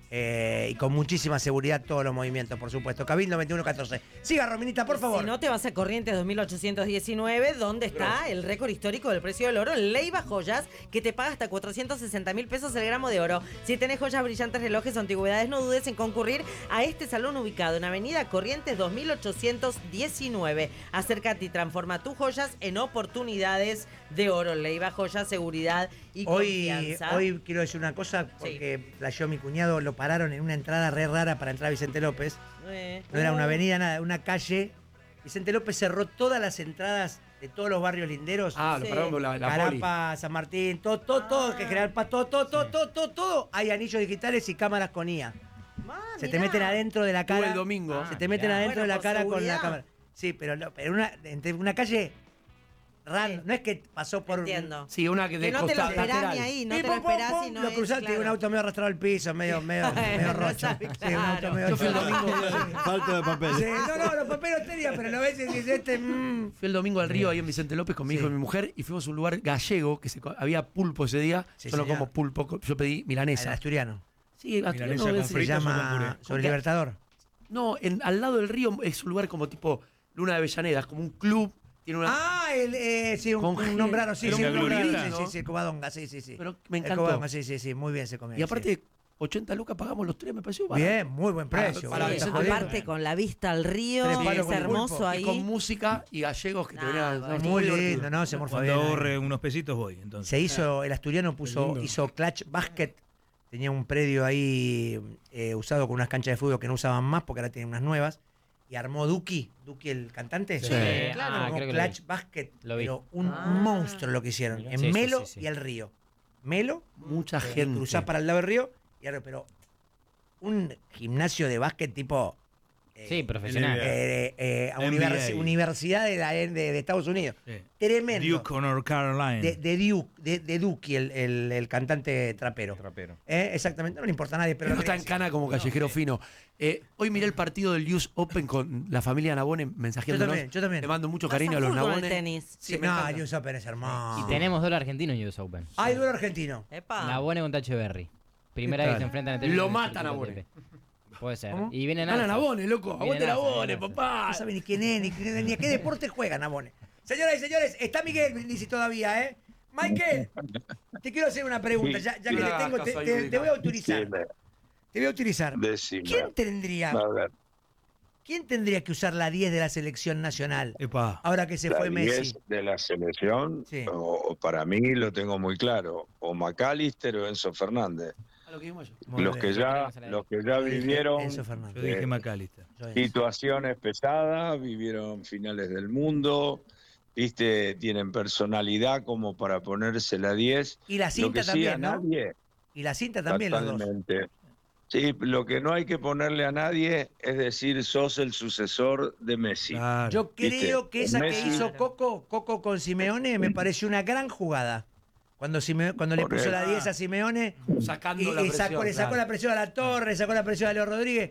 Eh, y con muchísima seguridad todos los movimientos, por supuesto. Cabildo veintiuno catorce. Siga, Rominita, por favor.
Si no, te vas a Corrientes dos mil ochocientos diecinueve, donde está el récord histórico del precio del oro. Leiva Joyas, que te paga hasta cuatrocientos sesenta mil pesos el gramo de oro. Si tenés joyas, brillantes, relojes o antigüedades, no dudes en concurrir a este salón ubicado en Avenida Corrientes dos mil ochocientos diecinueve. Acércate y transforma tus joyas en oportunidades de oro. Leiva Joyas, seguridad y
Hoy,
confianza.
hoy quiero decir una cosa, porque flasheó mi cuñado, lo pararon en una entrada re rara para entrar a Vicente López.
Eh.
No era una avenida, nada, una calle. Vicente López cerró todas las entradas de todos los barrios linderos.
Ah, lo pararon por la- la poli.
Carapa, San Martín, todo, todo, todo, que General Paz, todo, todo, todo, todo, todo, todo. Hay anillos digitales y cámaras con I A. Se te meten adentro de la
Estuve
cara.
el domingo.
Se te meten
Ah,
adentro
bueno,
de la
por
cara con la
seguridad.
cámara. Sí, pero, no, pero una, entre una calle random. No es que pasó por.
Entiendo.
Sí, una que de
Que no te lo
costa
esperás
lateral.
ni ahí, no
Sí,
te lo
pum, pum,
esperás
pum,
y no
lo
es,
cruzaste y
claro.
un auto medio arrastrado al piso, medio, medio, medio rocho. Sí, un auto medio
Yo fui el
rocho.
domingo.
Falta de papel.
Sí, no, no, los papeles tenía, pero lo ves y dices, este. mm.
Fui el domingo al río ahí en Vicente López con mi hijo y mi mujer y fuimos a un lugar gallego que se, co- había pulpo ese día.
Sí,
yo no
señor.
como pulpo, co- yo pedí milanesa.
El asturiano.
Sí,
Milanesa
asturiano
con
es-
Se
fritos o con
llama
puré.
Sobre el Libertador.
No, en, al lado del río es un lugar como tipo Luna de Avellaneda, como un club. Tiene una.
Ah, el, eh, sí, un,
Con
un nombrado, sí,
pero
sí,
con
un nombrado,
glorieta,
sí,
¿no?
sí, sí, el Covadonga, sí, sí, sí.
Pero me
El
encantó.
Covadonga, sí, sí, sí, muy bien se come.
Y aparte, ochenta lucas pagamos los tres, me pareció barato.
Bien, muy buen precio.
Para- para
boludo,
Vicente
está jodiendo.
Aparte, con la vista al río,
Tres
es
palos con el
hermoso
pulpo.
ahí.
Y con música y gallegos que te venían.
bueno.
Muy
divertido.
lindo, ¿no? Se morfó
Cuando
bien.
ahorre unos pesitos voy, entonces.
Se hizo, el asturiano puso,
lindo.
hizo clutch basket. Tenía un predio ahí eh, usado con unas canchas de fútbol que no usaban más porque ahora tienen unas nuevas. Y armó Duki, Duki el cantante.
Sí,
claro.
ah,
Armó
creo que lo
clutch
vi.
basket.
Lo vi.
Pero un
Ah.
monstruo lo que hicieron. En
Sí, sí,
Melo
sí, sí.
y el río. Melo,
Mucha
eh,
gente.
cruzás para el lado del río, y ahora, pero un gimnasio de básquet tipo. eh,
Sí, profesional.
eh, eh, a
N B A.
univers- universidad de, la- de- de Estados Unidos.
Sí.
Tremendo.
Duke o North Carolina.
De, de Duke, de, de Duki, el, el, el cantante trapero.
Trapero.
Eh, Exactamente, no le importa a nadie, pero
Pero
lo
no está
quería
en cana como callejero fino. Eh, hoy miré el partido del U S Open con la familia Nabone mensajeándonos.
Yo también, yo también.
Le mando mucho
Vas
cariño a los
full con el
Nabone.
tenis.
Sí,
decir.
me
No,
encanta.
el U S Open es hermoso.
Y tenemos duelo argentino en U S Open.
Hay duelo argentino.
Epa.
Nabone contra Echeverry. Primera
¿Qué
vez
tal?
que se enfrentan en el
Lo
tenis.
matan a Nabone.
Puede ser.
¿Cómo?
Y vienen
Gana
alzas.
Nabone, loco. Aguante
Vienen alzas,
Nabone,
vienen alzas.
papá.
No sabe ni quién es, ni, ni, ni a qué deporte juega Nabone. Señoras y señores, está Miguel Brindisi todavía, ¿eh? Michael, te quiero hacer una pregunta, ya, ya que
No
te
le hagas
tengo, te,
caso a
te-
Yuri,
te
no.
voy a autorizar.
Dime,
Te voy a autorizar.
decime.
¿Quién tendría,
A ver,
¿Quién tendría que usar la diez de la selección nacional
Epa.
ahora que se
la
fue Messi?
diez de la selección,
Sí.
o, o para mí lo tengo muy claro, o McAllister o Enzo Fernández.
A lo que dijimos yo.
Muy
Los
bien.
que ya, los que ya
Yo dije
vivieron
Enzo Fernández.
Yo dije
Eh,
McAllister.
Yo dije-
situaciones pesadas, vivieron finales del mundo, viste, tienen personalidad como para ponerse la diez.
Y la
Lo
cinta
que sí a
también, ¿no?
nadie,
Y la cinta también, los dos.
totalmente. Sí, lo que no hay que ponerle a nadie es decir sos el sucesor de Messi.
Claro.
Yo
¿Viste?
creo que esa que
Messi-
hizo Coco, Coco con Simeone me pareció una gran jugada. Cuando, Sime- cuando le puso la diez a Simeone
Sacando
y,
la
y
presión.
sacó, le sacó
claro.
la presión a la Torre, sacó la presión a Leo Rodríguez.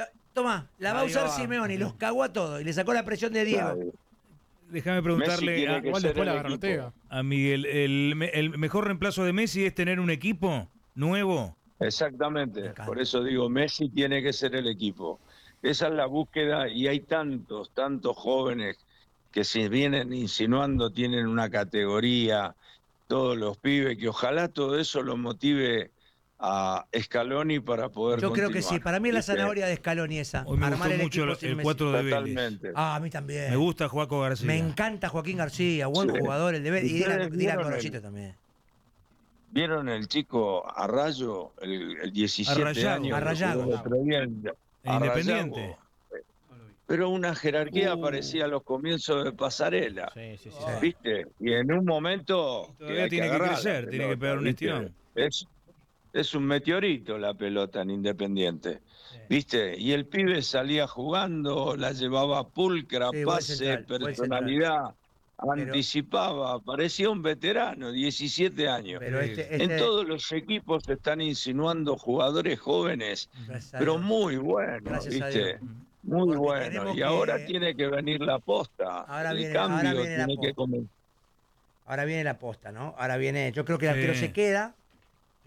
Toma, la va a
Ahí
usar
va.
Simeone y los cagó a todos. Y le sacó la presión de Diego.
Claro.
Déjame
Messi
preguntarle
tiene
a,
que
Igual
ser
después la
el
agarró
equipo.
Ortega.
a Miguel, el, me- el mejor reemplazo de Messi es tener un equipo nuevo.
Exactamente,
Me encanta.
por eso digo, Messi tiene que ser el equipo. Esa es la búsqueda y hay tantos, tantos jóvenes que se vienen insinuando, tienen una categoría, todos los pibes, que ojalá todo eso lo motive a Scaloni para poder
Yo creo que
continuar.
sí. Para mí es la
¿Viste?
zanahoria de Scaloni esa.
Hoy me
Armar
gustó
el
mucho
equipo
el,
sin
el
Messi.
cuatro de Vélez.
Totalmente.
Ah, a mí también.
Me gusta Joaco García.
Me encanta Joaquín García, buen
Sí.
jugador, el de Vélez. Y
¿Ustedes
Dylan, Dylan
vieron
Gorosito
el-
también.
¿Vieron el chico Arrayo, el, el diecisiete
Arrayago.
años? que
Arrayago.
jugó el otro día en-
El Independiente.
Arrayago. Pero una jerarquía
Uh.
parecía a los comienzos de Pasarela.
Sí, sí, sí.
¿Viste? Y en un momento.
Todavía
hay
tiene que
agarrar la
crecer, tiene que
pelota,
pegar un
¿viste?
estirón.
Es, es un meteorito la pelota en Independiente. ¿Viste? Y el pibe salía jugando, la llevaba pulcra,
Sí, buen
pase,
central, buen
personalidad, anticipaba, parecía un veterano, diecisiete años.
Pero este- este-
En todos los equipos se están insinuando jugadores jóvenes,
Gracias a
pero
Dios.
muy buenos,
Gracias a
¿viste?
Dios.
Muy
Porque
bueno.
tenemos
Y
que-
ahora tiene que venir la posta.
Ahora
el
viene- ahora
cambio
viene la
tiene que
posta.
comenzar.
Ahora viene la posta, ¿no? Ahora viene. Yo creo que el arquero
Sí.
se queda.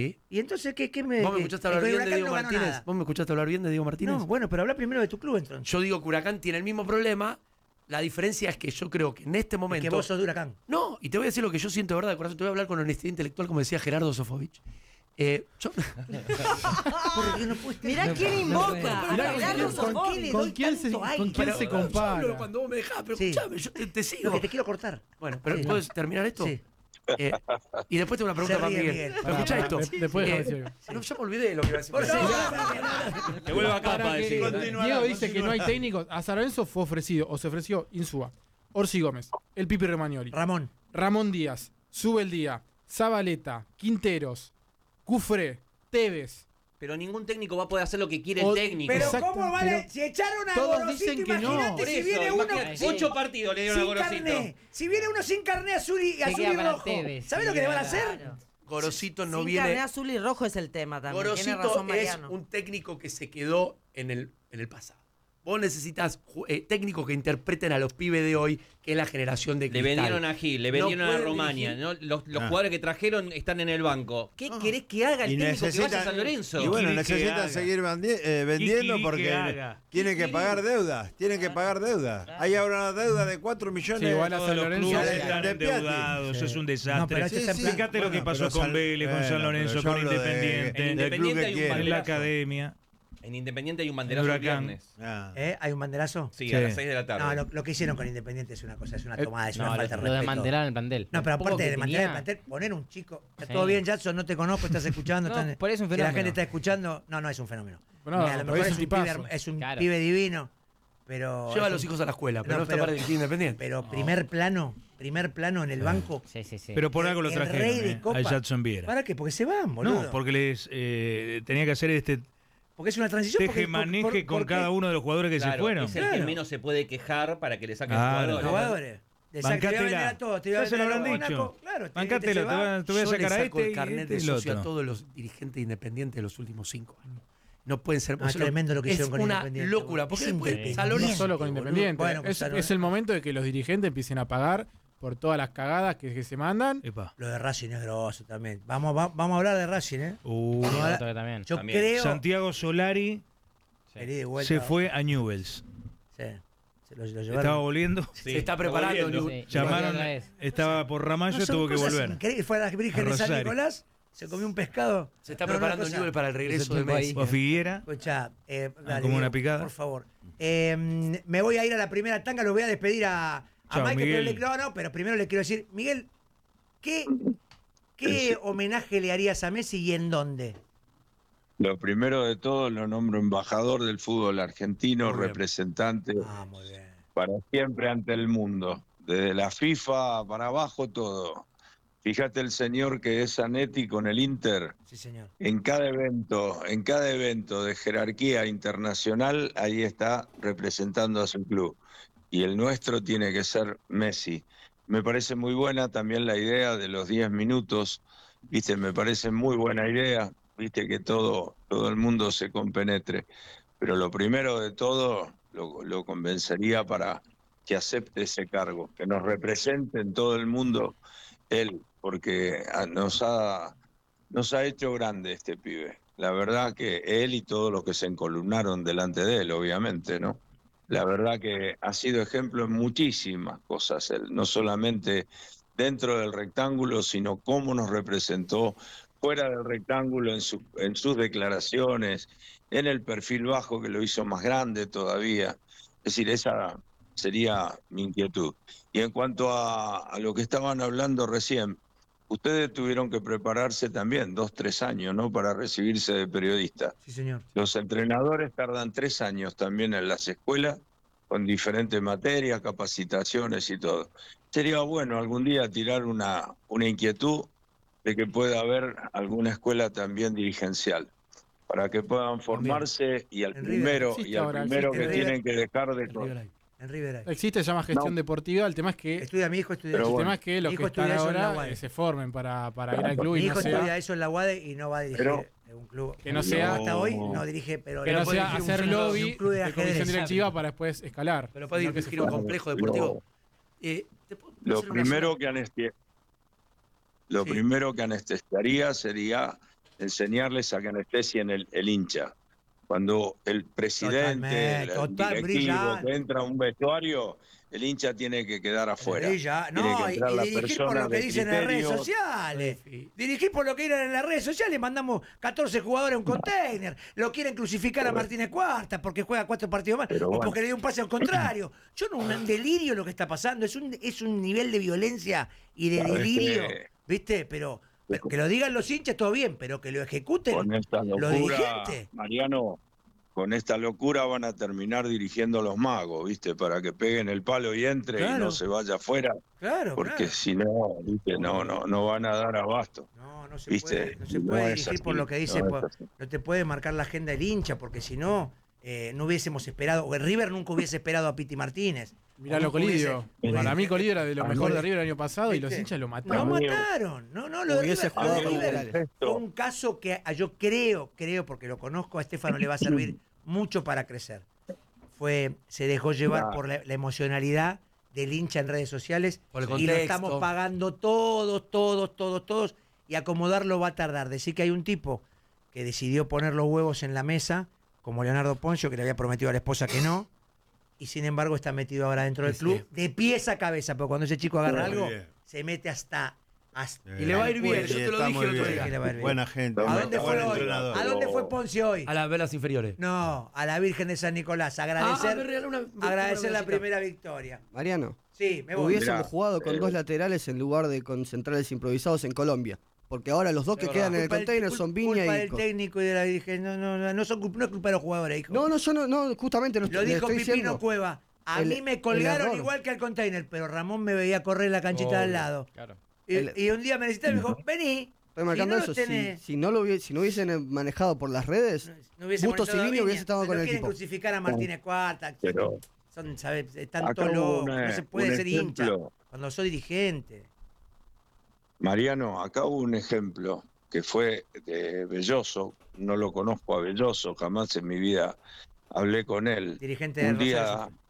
Sí.
¿Y entonces qué, qué me...?
¿Vos me
qué-
escuchaste
el
hablar bien de
Huracán
Diego
no ganó
Martínez?
nada.
¿Vos me escuchaste hablar bien de Diego Martínez?
No, bueno, pero habla primero de tu club entonces.
Yo digo que Huracán tiene el mismo problema. La diferencia es que yo creo que en este momento.
Es que vos sos de Huracán.
No, y te voy a decir lo que yo siento de verdad de corazón. Te voy a hablar con honestidad intelectual, como decía Gerardo Sofovich. Eh, yo...
no
Mirá quién invoca.
Mirá,
a Gerardo
¿con,
Sofovich.
quién- con quién se, con quién
Pero,
se
yo
compara?
hablo cuando vos me dejás, pero
Sí.
escuchame, yo te, te sigo.
Lo que te quiero cortar.
Bueno, pero
Sí.
¿puedes terminar esto?
Sí.
Eh, y después tengo una pregunta
Se
para
ríe
Miguel.
Miguel.
¿Me escuchás
Pará,
esto?
pará, de- después
Eh,
déjame decir algo.
no, ya me olvidé de lo que iba a decir.
Por
Sí.
favor.
Te vuelvo a
Para
capa
que
decir.
Diego dice que no hay técnicos. A San Lorenzo fue ofrecido, o se ofreció Insúa, Orsi Gómez, el Pipi Romagnoli,
Ramón.
Ramón Díaz, Subeldía, Zabaleta, Quinteros, Cufré, Tevez.
Pero ningún técnico va a poder hacer lo que quiere
O-
el técnico.
Pero
Exacto,
¿cómo vale?
pero
Si echaron a
todos
Gorosito,
dicen que no.
imagínate
Por
si
eso,
viene uno
imagínate,
Sí.
ocho partidos le dieron a
sin
Gorosito.
carné. Si viene uno sin carné azul y, azul
queda
y
para
rojo.
Tevez,
¿Sabes
sí,
lo que le van a hacer?
Claro.
Gorosito no
Sin
viene.
carné azul y rojo es el tema también. Tiene
Gorosito
razón
es
Mariano.
un técnico que se quedó en el, en el pasado. Vos necesitas ju- eh, técnicos que interpreten a los pibes de hoy, que es la generación de
Le
cristal.
vendieron a Gil, le
No
vendieron a
pueden
Romania.
dirigir.
¿no? Los, los
Ah.
jugadores que trajeron están en el banco. ¿Qué querés que haga el
Y
técnico que vaya a
necesitan-
San Lorenzo?
Y bueno,
Quiere que
necesitan
haga.
seguir vendi- eh, vendiendo
quiere que
porque
haga?
tienen que pagar deudas. Tienen que pagar deudas. Hay ahora una deuda de cuatro millones.
Sí, igual a
Todos
San
los
Lorenzo
clubes
de-
están
de Piatti.
endeudados,
Sí.
es un
No,
desastre.
pero este está en plan-
Fíjate lo que
Bueno,
pasó
pero
con
San-
Vélez, con
bueno,
San
pero
Lorenzo,
yo
con
hablo de-
Independiente,
En
del club
Independiente
que
hay un
quiere.
en la
banderazo.
academia.
En Independiente hay un banderazo el
Huracán.
viernes.
Ah.
¿Eh? ¿Hay un banderazo?
Sí,
Sí.
a las seis de la tarde.
No, lo, lo que hicieron con Independiente es una cosa, es una
Eh,
tomada, es
No,
una
lo,
falta de
lo de
respeto.
Mandela en el plantel.
No, pero
Lo poco
aparte
que
de mantener el
tenía.
plantel, poner un chico. ¿Está
Sí.
todo bien, Jackson? No te conozco, estás escuchando.
No,
estás-
por eso es un
si la
fenómeno.
gente está escuchando, no, no es un fenómeno.
No,
Mira, a lo
pero
mejor
es
es
un
un, pibe,
tipazo.
herm- es un
Claro.
pibe divino, pero.
Lleva a
es
los
un-
hijos a la escuela, pero
No,
no, está
pero-
para dirigir Independiente.
Pero primer plano, primer plano en el banco.
Sí, sí, sí.
Pero por algo lo
El
trajeron,
rey de
eh,
Copa.
a Jadson Viera.
¿Para qué? Porque se van, boludo.
No, porque les eh, tenía que hacer este
Porque es una transición. porque-
teje maneje
por- por-
con
¿por qué?
cada uno de los jugadores que
Claro,
se fueron.
es el que
Claro.
menos se puede quejar para que le saquen
Claro.
jugadores.
Jugadores. Exacto, te voy a vender a todos. Te voy a
Ya se lo
vender a
habrán
Mónaco.
dicho.
Claro, te-
Bancátelo,
se
te,
va.
va- te voy a
Yo
sacar
le
a
saco
este
el
y
carnet
este
de
y el
socio a
otro.
todos los dirigentes independientes de los últimos cinco años. No pueden ser.
Ah,
o sea,
tremendo lo que
es
hicieron con
una
Independiente,
locura.
boludo.
Porque
Es
después
increíble.
San
No
Lorenzo,
solo con
boludo.
Independiente.
Bueno,
es,
Gonzalo,
es el momento de que los dirigentes empiecen a pagar por todas las cagadas que, que se mandan.
Epa.
Lo de Racing es grosso también. Vamos, va- vamos a hablar de Racing, ¿eh?
Uh,
Vamos a hablar-
otro que también.
Yo
También.
creo.
Santiago Solari
Vení de vuelta.
se fue a Newell's.
Sí. Se lo, lo llevaron.
Estaba volviendo.
Se está preparando.
volviendo.
Newell.
Sí,
Llamaron,
otra vez.
estaba por Ramallo,
No, son
tuvo que
cosas
volver.
increíbles. Fue a las Vírgenes de San
Rosario.
Nicolás, se comió un pescado.
Se está
No, no,
preparando
cosa-
Newell para el regreso de
tiempo ahí.
Messi.
O Figuera.
Escucha, eh,
Ah,
dale,
como una
Diego,
picada.
por favor. Eh, me voy a ir a la primera tanga, lo voy a despedir a, a
Chao,
Michael. Pero,
Miguel.
le, no, no, pero primero le quiero decir, Miguel, ¿qué, qué homenaje le harías a Messi y en dónde?
Lo primero de todo lo nombro embajador del fútbol argentino,
Muy bien.
representante
Ah, muy bien.
para siempre ante el mundo. Desde la FIFA para abajo todo. Fíjate el señor que es Zanetti con el Inter.
Sí, señor.
En cada evento, en cada evento de jerarquía internacional, ahí está representando a su club. Y el nuestro tiene que ser Messi. Me parece muy buena también la idea de los diez minutos. Viste, me parece muy buena idea. Viste, que todo, todo el mundo se compenetre. Pero lo primero de todo, lo, lo convencería para que acepte ese cargo, que nos represente en todo el mundo él, porque ah, nos ha, nos ha hecho grande este pibe. La verdad que él y todos los que se encolumnaron delante de él, obviamente, ¿no? La verdad que ha sido ejemplo en muchísimas cosas él, no solamente dentro del rectángulo, sino cómo nos representó fuera del rectángulo en, su, en sus declaraciones, en el perfil bajo que lo hizo más grande todavía. Es decir, esa sería mi inquietud. Y en cuanto a, a lo que estaban hablando recién, ustedes tuvieron que prepararse también dos, tres años, ¿no?, para recibirse de periodista.
Sí, señor.
Los entrenadores tardan tres años también en las escuelas, con diferentes materias, capacitaciones y todo. Sería bueno algún día tirar una, una inquietud de que pueda haber alguna escuela también dirigencial, para que puedan formarse y al
En River.
primero,
Existe
y al
ahora,
primero
existe
que
en
tienen que dejar de...
En River.
Existe, se llama gestión
No.
deportiva. El tema es que,
Estudia mi hijo, estudia
Pero
el
eso.
bueno.
tema es que los
Mi
que
hijo
están
estudia eso en la
ahora
UADE.
eh, se formen para, para ir al club
Mi
y
hijo
no
estudia
sea,
eso en la UADE y no va a dirigir
Pero-
un club.
que no sea-
hasta hoy no dirige, pero
que no
puede
sea
dirigir un
hacer
club-
lobby
un club de
de
ajedrez.
comisión directiva para después escalar.
Pero puede
sino que
dirigir
se
un
forme.
complejo deportivo. Eh, ¿te puedo
Lo
hacer una
primero
sola-
que anesti- lo
Sí.
primero que anestesiaría sería enseñarles a que anestesien el, el hincha. Cuando el presidente,
Totalmente,
el
total,
directivo
brillante.
que entra a un vestuario, el hincha tiene que quedar afuera.
Sí, ya.
Tiene
No,
que
y,
entrar
y
la
dirigir por
persona
lo que
de
dicen en las redes
criterio.
sociales. Dirigir por lo que dicen en las redes sociales. Mandamos catorce jugadores a un container. Lo quieren crucificar a Martínez Cuarta porque juega cuatro partidos más.
Pero
o
bueno.
porque le dio un pase al contrario. Yo no, un delirio lo que está pasando. Es un, es un nivel de violencia y de
¿Sabes
delirio.
qué?
¿Viste? Pero, pero que lo digan los hinchas, todo bien. Pero que lo ejecuten
Con esta
los
locura,
dirigentes.
Mariano, con esta locura van a terminar dirigiendo los magos, ¿viste? Para que peguen el palo y entre y
Claro.
no se vaya afuera.
Claro,
Porque
claro.
si no, ¿viste? No, no, no van a dar abasto.
No, no se
¿Viste?
puede, no se
No
puede
es
dirigir
así,
por lo que dice,
no es
por-
así.
no te puede marcar la agenda del hincha, porque si no, eh, no hubiésemos esperado, o el River nunca hubiese esperado a Piti Martínez.
Mirá
O
lo
nunca hubiese-
Colidio.
hubiese-
Para mí Colidio era de lo
Ah,
mejor
no.
de River el año pasado y los
¿Viste?
hinchas lo
Lo
mataron.
mataron. No, no, lo de
Hubiese
River, lo
jugado
de
con
River
laterales.
fue un caso que a- yo creo, creo, porque lo conozco, a Estefano le va a servir mucho para crecer. Fue, se dejó llevar
Claro.
por la, la emocionalidad del hincha en redes sociales
Por el
y lo
contexto.
estamos pagando todos, todos, todos, todos, y acomodarlo va a tardar. Decir que hay un tipo que decidió poner los huevos en la mesa, como Leonardo Poncio, que le había prometido a la esposa que no, y sin embargo está metido ahora dentro del
Sí,
club,
sí.
de pies a cabeza, porque cuando ese chico agarra
Muy
algo,
bien.
se mete hasta... hasta
Y le va a ir
el
bien,
cuello.
yo te lo
Está
dije
muy
el otro
bien.
día.
Que le va a ir bien.
Buena gente.
¿A dónde
buen
fue hoy?
entrenador.
¿A dónde fue Ponce hoy?
A las velas inferiores.
No, a la Virgen de San Nicolás. Agradecer,
Ah, me regaló una-
agradecer
una
la
visita.
primera victoria.
Mariano,
Sí, me voy.
hubiésemos
Mirá,
jugado con
eh,
dos laterales en lugar de con centrales improvisados en Colombia. Porque ahora los dos que
Es
quedan en el
culpa del-
container
cul-
son Viña
culpa
y
del
Ico.
técnico y de la Virgen. No, no, no, no, son, culpa- no es culpa de los jugadores, hijo.
No, no, yo no, no justamente no
Lo
estoy- le
dijo
estoy
Pipino
diciendo.
Cueva. A
el-
mí me
el
colgaron
error.
igual que al container, pero Ramón me veía correr en la canchita de al
Obvio.
lado.
Claro.
Y,
El-
y un día me necesitaba y me dijo, vení.
Estoy marcando
si no
eso.
lo tenés,
Si, si no lo hubie- si no hubiesen manejado por las redes,
no hubiese
Bustos
molestado a
y Viña
Viña.
hubiese estado
Se
con
lo
el
quieren
equipo.
crucificar a Martínez Cuarta.
Pero
Son, ¿sabes? Están
acá
todos
hubo
locos.
una-
No se puede
un
ser hincha
ejemplo.
cuando soy dirigente.
Mariano, acá hubo un ejemplo que fue de Belloso. No lo conozco a Belloso, jamás en mi vida hablé con él.
Dirigente de
Un
Rosario
día.
Central.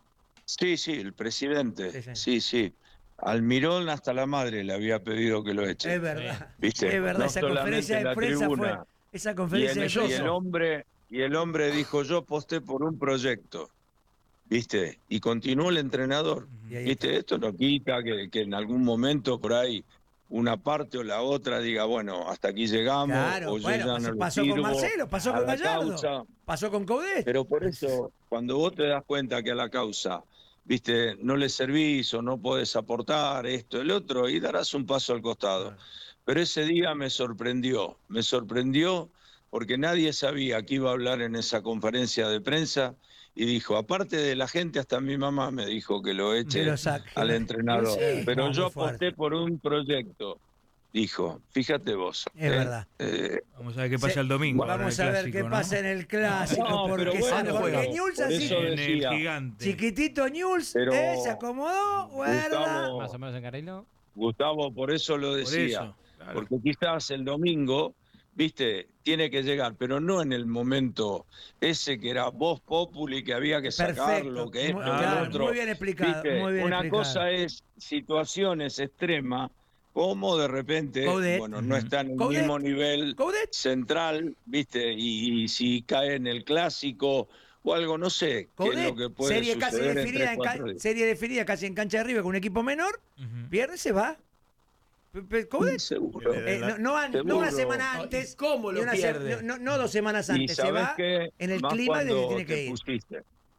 Sí, sí, el presidente.
Sí, sí.
Sí, sí. Almirón hasta la madre le había pedido que lo eche.
Es verdad.
¿Viste?
Es verdad,
No
esa
solamente
conferencia
en
de
la
prensa fue.
tribuna.
Esa
Y
conferencia
el,
de
y el
prensa.
hombre, y el hombre dijo, yo aposté por un proyecto. ¿Viste? Y continuó el entrenador.
Y ahí
¿Viste? Esto no quita que, que en algún momento por ahí una parte o la otra diga, bueno, hasta aquí llegamos,
Claro,
o yo
bueno,
ya
pasó,
no le
pasó con
sirvo
Marcelo, pasó
a
con
la
Gallardo,
causa.
pasó con Coudet.
Pero por eso, cuando vos te das cuenta que a la causa, viste, no le servís o no podés aportar esto, el otro, y darás un paso al costado. Pero ese día me sorprendió, me sorprendió porque nadie sabía que iba a hablar en esa conferencia de prensa y dijo, aparte de la gente, hasta mi mamá me dijo que lo eche
Que lo saque.
al entrenador.
Sí,
Pero
no,
yo
muy fuerte.
aposté por un proyecto, dijo, fíjate vos.
Es
¿eh?
verdad.
Eh,
Vamos a ver qué pasa
Se-
el domingo. ahora en
Vamos
el
a ver
clásico,
qué
¿no?
pasa en el clásico.
No,
porque
pero bueno,
San- porque
juega.
Newell's
Por
así,
eso
En el
decía.
gigante.
chiquitito Newell's,
Pero-
eh, se acomodó, guarda.
Gustavo,
Más o menos en Carrilo.
Gustavo, por eso lo
Por
decía.
eso. Claro.
Porque quizás el domingo, viste, tiene que llegar, pero no en el momento ese que era voz populi, que había que sacarlo,
Perfecto.
que esto,
Muy-
que
claro,
lo otro.
muy bien explicado,
¿Viste?
muy bien
Una
explicado.
cosa es situaciones extremas, como de repente,
Coudet.
bueno, no está en el
Coudet.
mismo nivel
Coudet.
central, viste, y, y si cae en el clásico o algo, no sé, qué es
Coudet,
lo que puede
serie casi
suceder en
definida,
tres,
en ca-
cuatro días.
serie definida casi en cancha de River con un equipo menor,
Ujú.
pierde, se va. Pe- pe- Coudet.
Seguro.
Eh, no, no an-
Seguro.
no una semana
No,
antes.
¿y cómo
ni
lo
una se-
pierde?
no, no dos semanas
Y
antes. Se
sabés
va
que
en el
más
clima de que
cuando
tiene que
te
ir.
pusiste,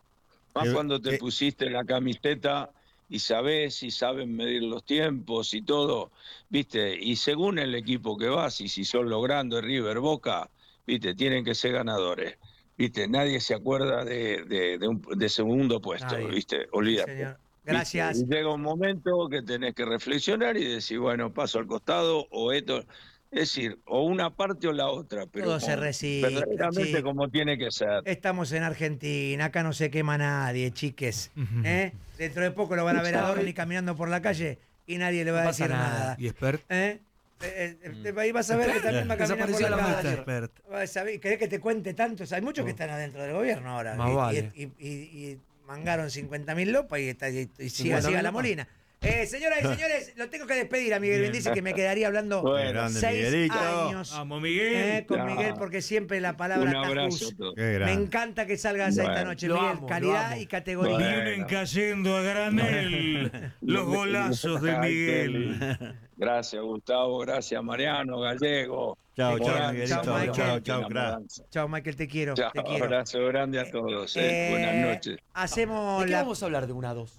más
Eh,
cuando te
eh.
pusiste la camiseta y sabés y saben medir los tiempos y todo, viste, y según el equipo que vas y si son logrando River, Boca, viste, tienen que ser ganadores, viste, nadie se acuerda de, de, de un de segundo puesto,
Nadie.
viste, olvídate.
Señor.
¿viste?
Gracias.
Y llega un momento que tenés que reflexionar y decir, bueno, paso al costado o esto. Es decir, o una parte o la otra, pero
Todo se
con-
recicla,
verdaderamente
chico.
como tiene que ser.
Estamos en Argentina, acá no se quema nadie, chiques.
Ujú.
¿eh? Dentro de poco lo van a ver a Dorni caminando por la calle y nadie le va a
No pasa
decir nada.
nada.
Y expert.
¿Eh? Eh, eh, eh, Ahí vas a ver que también va a caminar por
Desapareció
la
la
calle.
máscara.
Expert.
Vas a ver, ¿Querés que te cuente tantos? Hay muchos que
Oh.
están adentro del gobierno ahora.
Más
y,
vale.
y- y- y mangaron cincuenta mil lopas y, está, y, y siga,
cincuenta mil
siga la
lopas.
Molina. Eh, señoras y señores, lo tengo que despedir a Miguel
Bien.
Brindisi, que me quedaría hablando
Bueno, grande,
seis
Miguelito.
años
Vamos, Miguel.
eh, con
No.
Miguel, porque siempre la palabra
Un abrazo
Tajus.
a todos.
Qué
Me
grande.
encanta que salgas esta
Bueno,
noche,
lo
Miguel.
amo, lo
Calidad
amo.
y categoría.
Bueno.
Vienen cayendo a granel los golazos de
Ay,
Miguel.
Gracias, Gustavo. Gracias, Mariano, Gallego.
Chao,
Qué
chao,
grande,
Miguelito.
Chao, Michael.
Chao, chao,
Una
crack.
mudanza.
Chao, Michael, te quiero.
Chao,
te quiero.
abrazo grande a todos. eh.
Eh,
Buenas noches.
Hacemos
¿De qué
la.
vamos a hablar de una a dos?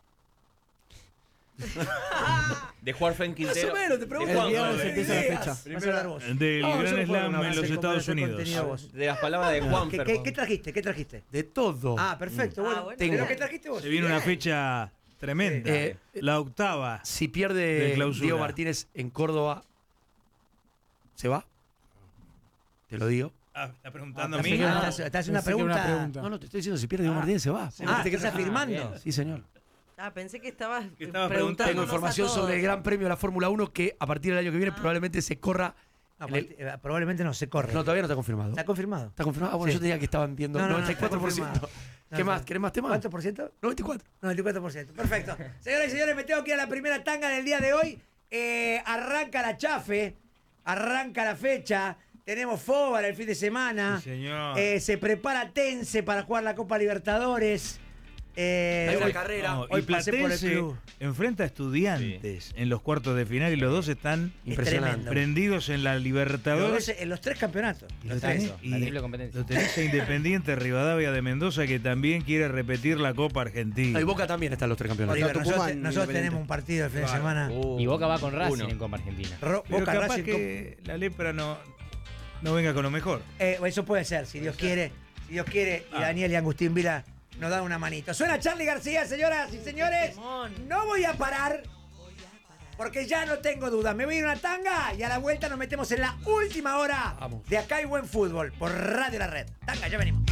De jugar Fren
Más
Quintero.
o menos, te pregunto.
¿De
El viernes
cuándo?
empieza la
ideas.
fecha.
Vas a hablar vos.
Del
No, yo
Gran
no puedo
Slam
hablar,
en
hace
los
como
Estados
hace
Unidos.
contenido vos.
De las palabras de Juan.
¿Qué, qué, qué trajiste? ¿Qué trajiste?
De todo.
Ah, perfecto.
Ah,
Bueno,
bueno.
¿de
Tengo-
lo que trajiste vos?
Se viene una
Bien.
fecha tremenda.
Eh,
la octava.
Si
De
pierde
clausura.
Diego Martínez en Córdoba, ¿se va? Te lo digo.
Ah, está preguntando
Ah,
a mí.
pensé que
Ah,
estás- estás haciendo una
Pensé que era una
pregunta.
pregunta.
No, no, te estoy diciendo, si pierde Diego Martínez, se va.
Ah, ¿estás afirmando?
bien.
Sí, señor.
Ah, pensé que estabas
Que estabas
preguntando.
Tengo información sobre el Gran Premio de la Fórmula uno que a partir del año que viene probablemente se corra.
No,
en el-
eh, probablemente no se corre.
No, todavía no está confirmado.
¿Está confirmado?
¿Está confirmado? Ah, bueno,
Sí.
yo tenía que estaban viendo
No, no, no,
noventa y cuatro por
está
ciento.
confirmado.
¿Qué
No,
más?
no.
¿Querés más temas?
¿Cuánto por ciento?
noventa y cuatro.
noventa y cuatro por ciento. Perfecto. Señoras y señores, me tengo que ir a la primera tanga del día de hoy. Eh, arranca la chafe, arranca la fecha. Tenemos Fóbar el fin de semana.
Sí, señor.
Eh, se prepara Tense para jugar la Copa Libertadores. Eh,
Hay una
hoy-
carrera.
No,
Hoy
y
pasé por el
Platense
club.
enfrenta a Estudiantes en los cuartos de final y los dos están
Es
Impresionante.
tremendo.
prendidos en la
Los
Libertadores.
dos en los tres campeonatos.
Y
Los
lo
tres.
tenés, y
La triple competencia.
lo tenés a Independiente Rivadavia de Mendoza, que también quiere repetir la Copa Argentina.
Y Boca también están los tres campeones.
Oliver,
Tucumán,
nosotros, nosotros
Independiente.
tenemos un partido el fin de semana.
Uh,
Y Boca va con Racing
uno.
en Copa Argentina.
Ro-
Pero
Boca
capaz
Racing.
que la lepra no, no venga con lo mejor.
Eh, eso puede ser, si Dios quiere. Si Dios quiere, y
Ah.
Daniel y Agustín Vila nos dan una manito. Suena Charly García, señoras y señores. No voy a parar, porque ya no tengo dudas. Me voy a ir a una tanga y a la vuelta nos metemos en la última hora
Vamos.
de Acá hay Buen Fútbol por Radio La Red. Tanga, ya venimos.